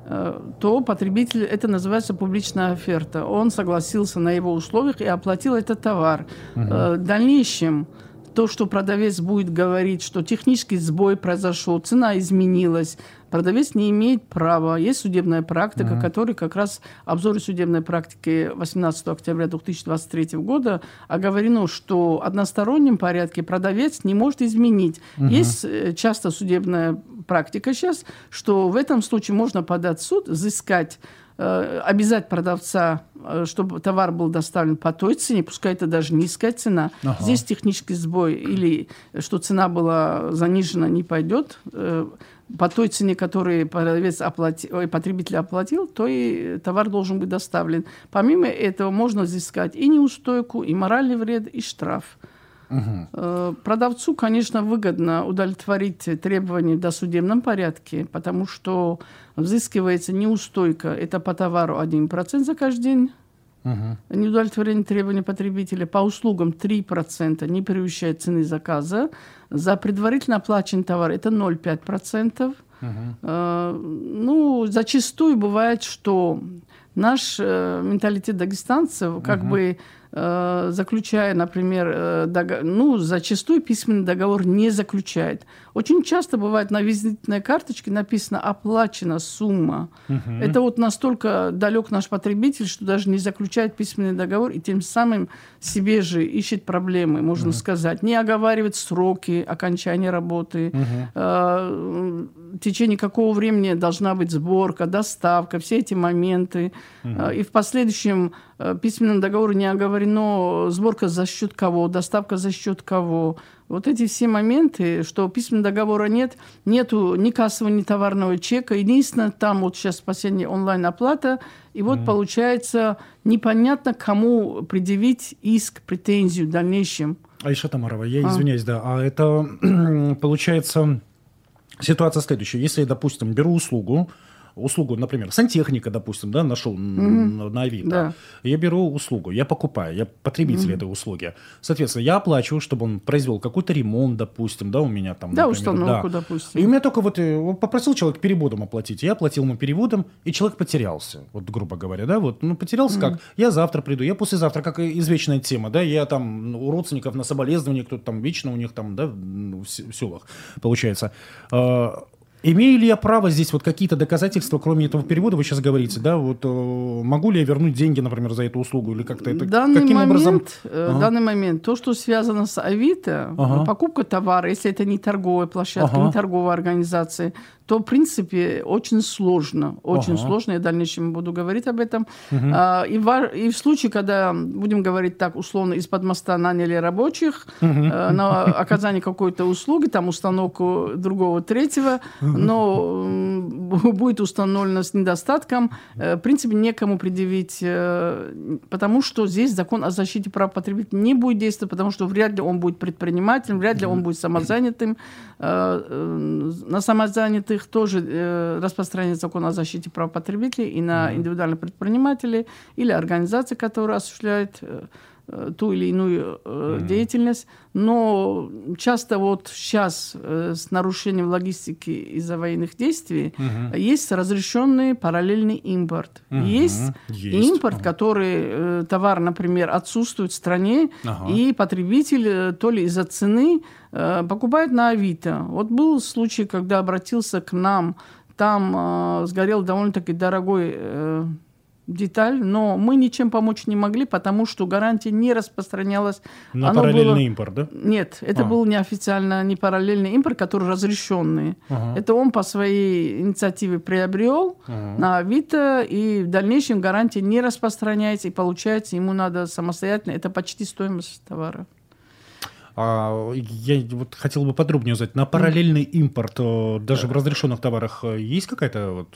[SPEAKER 7] то потребитель, это называется публичная оферта. Он согласился на его условиях и оплатил этот товар. Uh-huh. В дальнейшем то, что продавец будет говорить, что технический сбой произошел, цена изменилась, продавец не имеет права. Есть судебная практика, uh-huh. которая как раз в обзоре судебной практики восемнадцатого октября две тысячи двадцать третьего года оговорено, что в одностороннем порядке продавец не может изменить. Uh-huh. Есть часто судебная практика сейчас, что в этом случае можно подать в суд, взыскать, э, обязать продавца, э, чтобы товар был доставлен по той цене, пускай это даже низкая цена. Uh-huh. Здесь технический сбой или что цена была занижена, не пойдет. Э, по той цене, которую продавец оплати, ой, потребитель оплатил, то и товар должен быть доставлен. Помимо этого можно взыскать и неустойку, и моральный вред, и штраф. Uh-huh. Продавцу, конечно, выгодно удовлетворить требования в досудебном порядке, потому что взыскивается неустойка, это по товару один процент за каждый день, uh-huh. неудовлетворение требований потребителя, по услугам три процента, не превышает цены заказа, за предварительно оплаченный товар это ноль целых пять десятых процента. Uh-huh. Ну, зачастую бывает, что наш э, менталитет дагестанцев, как uh-huh. бы э, заключая, например, э, дог... ну, зачастую письменный договор не заключает. Очень часто бывает на визитной карточке написано «оплачена сумма». Uh-huh. Это вот настолько далек наш потребитель, что даже не заключает письменный договор и тем самым себе же ищет проблемы, можно uh-huh. сказать. Не оговаривает сроки окончания работы, uh-huh. э, в течение какого времени должна быть сборка, доставка, все эти моменты. Uh-huh. И в последующем письменном договоре не оговорено сборка за счет кого, доставка за счет кого. Вот эти все моменты, что письменного договора нет, нету ни кассового, ни товарного чека. Единственное, там вот сейчас последняя онлайн-оплата, и вот mm-hmm. получается непонятно, кому предъявить иск, претензию в дальнейшем.
[SPEAKER 2] Айша Тамарова, я а. извиняюсь, да, а это получается ситуация следующая. Если, допустим, беру услугу, услугу, например, сантехника, допустим, да, нашел mm-hmm. на Авито. Да. Я беру услугу, я покупаю, я потребитель mm-hmm. этой услуги. Соответственно, я оплачиваю, чтобы он произвел какой-то ремонт, допустим, да, у меня там,
[SPEAKER 7] да,
[SPEAKER 2] например,
[SPEAKER 7] установку,
[SPEAKER 2] да.
[SPEAKER 7] допустим.
[SPEAKER 2] И у меня только вот попросил человек переводом оплатить, я оплатил ему переводом, и человек потерялся, вот грубо говоря, да, вот, ну, потерялся mm-hmm. как? Я завтра приду, я послезавтра, как извечная тема, да, я там у родственников на соболезнования, кто-то там вечно у них там, да, в селах, получается. Имею ли я право здесь вот какие-то доказательства, кроме этого перевода, вы сейчас говорите, да, вот могу ли я вернуть деньги, например, за эту услугу или как-то это
[SPEAKER 7] данный
[SPEAKER 2] каким
[SPEAKER 7] момент,
[SPEAKER 2] образом?
[SPEAKER 7] Ага. Данный момент, то, что связано с Авито, ага. покупка товара, если это не торговая площадка, ага. не торговая организация, то, в принципе, очень сложно. Очень ага. сложно. Я в дальнейшем буду говорить об этом. Угу. А, и, в, и в случае, когда, будем говорить так, условно, из-под моста наняли рабочих угу. а, на оказание какой-то услуги, там установку другого, третьего, угу. но м, будет установлено с недостатком, в принципе, некому предъявить, потому что здесь закон о защите прав потребителей не будет действовать, потому что вряд ли он будет предпринимателем, вряд ли он будет самозанятым. На самозанятых тоже э, распространяется закон о защите прав потребителей и на mm-hmm. индивидуальных предпринимателей или организации, которые осуществляют э, ту или иную mm-hmm. деятельность, но часто вот сейчас с нарушением логистики из-за военных действий mm-hmm. есть разрешенный параллельный импорт. Mm-hmm. Есть, есть импорт, mm-hmm. который товар, например, отсутствует в стране, uh-huh. и потребитель то ли из-за цены покупает на Авито. Вот был случай, когда обратился к нам, там сгорел довольно-таки дорогой деталь, но мы ничем помочь не могли, потому что гарантия не распространялась.
[SPEAKER 2] На
[SPEAKER 7] Оно
[SPEAKER 2] параллельный
[SPEAKER 7] было...
[SPEAKER 2] импорт, да?
[SPEAKER 7] Нет, это
[SPEAKER 2] а.
[SPEAKER 7] был неофициально, не параллельный импорт, который разрешенный. Ага. Это он по своей инициативе приобрел ага. на Авито, и в дальнейшем гарантия не распространяется, и получается, ему надо самостоятельно, это почти стоимость товара.
[SPEAKER 2] А, я вот хотел бы подробнее узнать, на параллельный импорт даже в разрешенных товарах есть какая-то вот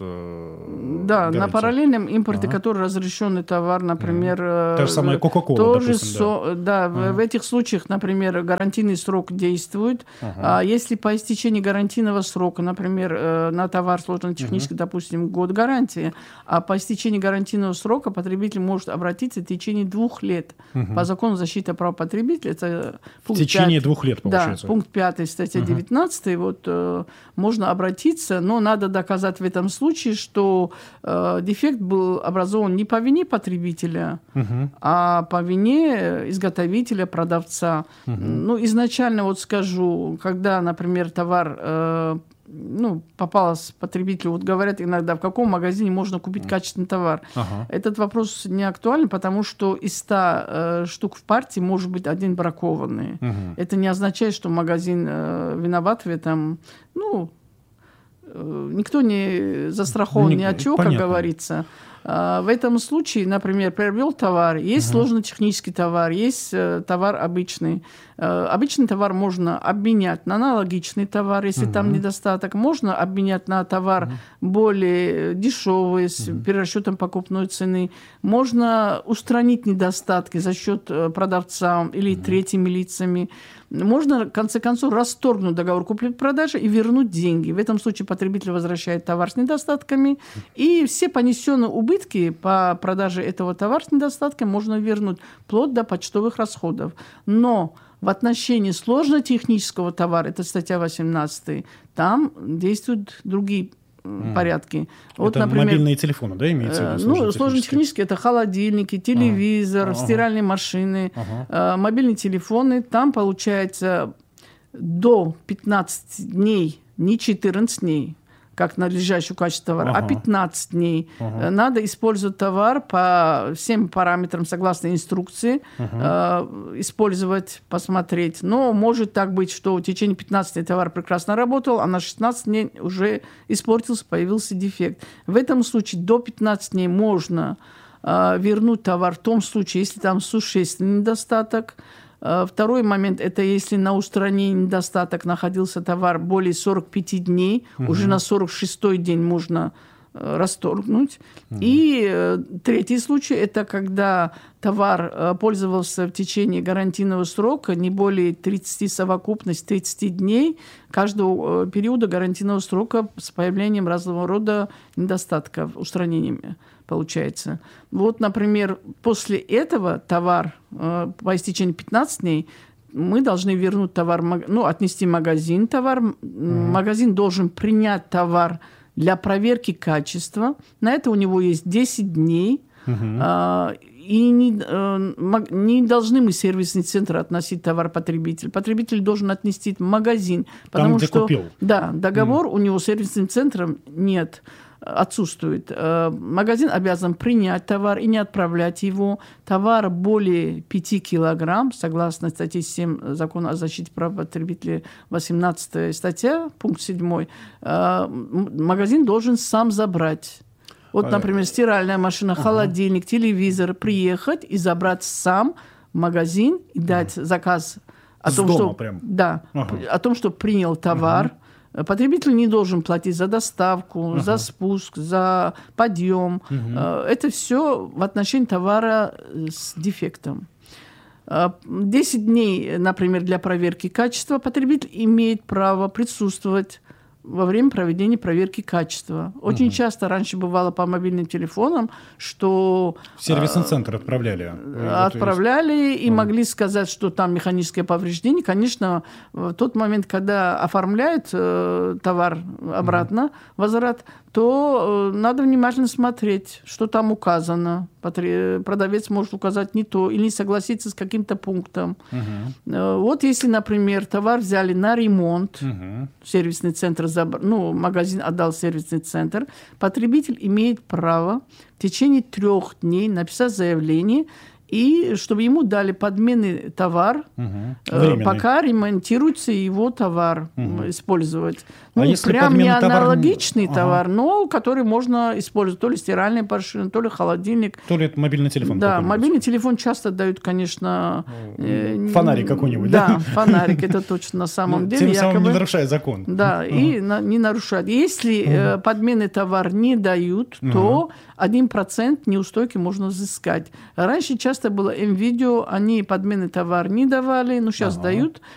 [SPEAKER 7] Да,
[SPEAKER 2] гарантия?
[SPEAKER 7] На параллельном импорте, ага. который разрешенный товар, например...
[SPEAKER 2] Ага. Та же самая Кока-Кола,
[SPEAKER 7] тоже
[SPEAKER 2] допустим,
[SPEAKER 7] со... Да, да ага. в этих случаях, например, гарантийный срок действует. Ага. А если по истечении гарантийного срока, например, на товар сложно-технически, ага. допустим, год гарантии, а по истечении гарантийного срока потребитель может обратиться в течение двух лет. Ага. По закону защиты прав потребителя, это...
[SPEAKER 2] В течение двух лет, получается.
[SPEAKER 7] Да, пункт пятый, статья девятнадцатая, uh-huh. вот, э, можно обратиться, но надо доказать в этом случае, что э, дефект был образован не по вине потребителя, uh-huh. а по вине изготовителя, продавца. Uh-huh. Ну, изначально, вот скажу, когда, например, товар... Э, ну, попалось потребителю, вот говорят иногда, в каком магазине можно купить качественный товар. Ага. Этот вопрос не актуален, потому что из ста э, штук в партии может быть один бракованный. Угу. Это не означает, что магазин э, виноват в этом. Ну, э, никто не застрахован ну, ни от чего, понятно. Как говорится. В этом случае, например, приобрел товар, есть uh-huh. сложно-технический товар, есть э, товар обычный. Э, обычный товар можно обменять на аналогичный товар, если uh-huh. там недостаток. Можно обменять на товар uh-huh. более дешевый, с uh-huh. перерасчетом покупной цены. Можно устранить недостатки за счет продавца или uh-huh. третьими лицами. Можно, в конце концов, расторгнуть договор купли-продажи и вернуть деньги. В этом случае потребитель возвращает товар с недостатками, и все понесенные убытки по продаже этого товара с недостатками можно вернуть, вплоть до почтовых расходов. Но в отношении сложно-технического товара, это статья восемнадцатая, там действуют другие Mm. порядки.
[SPEAKER 2] Вот, это например, мобильные телефоны, да, имеется в виду?
[SPEAKER 7] Ну, сложно-технические, это холодильники, телевизор, ага. стиральные машины, ага. мобильные телефоны. Там получается до пятнадцати дней, не четырнадцать дней, как надлежащее качество товара, ага. а пятнадцать дней. Ага. Надо использовать товар по всем параметрам, согласно инструкции, ага. э, использовать, посмотреть. Но может так быть, что в течение пятнадцати дней товар прекрасно работал, а на шестнадцать дней уже испортился, появился дефект. В этом случае до пятнадцати дней можно э, вернуть товар в том случае, если там существенный недостаток. Второй момент – это если на устранении недостаток находился товар более сорока пяти дней, угу. уже на сорок шестой день можно расторгнуть. Угу. И третий случай – это когда товар пользовался в течение гарантийного срока не более тридцати, совокупность тридцати дней каждого периода гарантийного срока с появлением разного рода недостатков, устранениями. Получается. Вот, например, после этого товар э, по истечении пятнадцати дней мы должны вернуть товар, ну, отнести в магазин товар. Mm-hmm. Магазин должен принять товар для проверки качества. На это у него есть десять дней. Mm-hmm. Э, и не, э, не должны мы в сервисный центр относить товар потребителю. Потребитель должен отнести в магазин. Потому
[SPEAKER 2] там, где
[SPEAKER 7] что,
[SPEAKER 2] купил.
[SPEAKER 7] Да, договор mm-hmm. у него с сервисным центром нет. Отсутствует. Магазин обязан принять товар и не отправлять его. Товар более пяти килограмм, согласно статье семь Закона о защите прав потребителей, восемнадцатая статья, пункт седьмой, магазин должен сам забрать. Вот, например, стиральная машина, холодильник, телевизор, приехать и забрать сам в магазин и дать заказ о том, что, да, ага. о том, что принял товар. Ага. Потребитель не должен платить за доставку, uh-huh. за спуск, за подъем. Uh-huh. Это все в отношении товара с дефектом. десять дней, например, для проверки качества потребитель имеет право присутствовать во время проведения проверки качества. Очень угу. часто раньше бывало по мобильным телефонам, что...
[SPEAKER 2] В сервисный центр отправляли.
[SPEAKER 7] Отправляли и угу. могли сказать, что там механическое повреждение. Конечно, в тот момент, когда оформляют э, товар обратно, угу. возврат, то э, надо внимательно смотреть, что там указано. Продавец может указать не то или не согласиться с каким-то пунктом. Угу. Э, вот если, например, товар взяли на ремонт, угу. сервисный центр, ну, магазин отдал сервисный центр, потребитель имеет право в течение трех дней написать заявление, и чтобы ему дали подменный товар, угу. пока ремонтируется его товар, угу. использовать. Ну, а прям не аналогичный товар, товар ага. но который можно использовать. То ли стиральная машина, то ли холодильник.
[SPEAKER 2] То ли это мобильный телефон.
[SPEAKER 7] Да, мобильный телефон часто дают, конечно...
[SPEAKER 2] Фонарик какой-нибудь,
[SPEAKER 7] да? Да, фонарик, это точно на самом деле.
[SPEAKER 2] Тем самым не нарушая закон.
[SPEAKER 7] Да, и не нарушают. Если подменный товар не дают, то один процент неустойки можно взыскать. Раньше часто было МВидео, они подменный товар не давали, но сейчас ага. дают.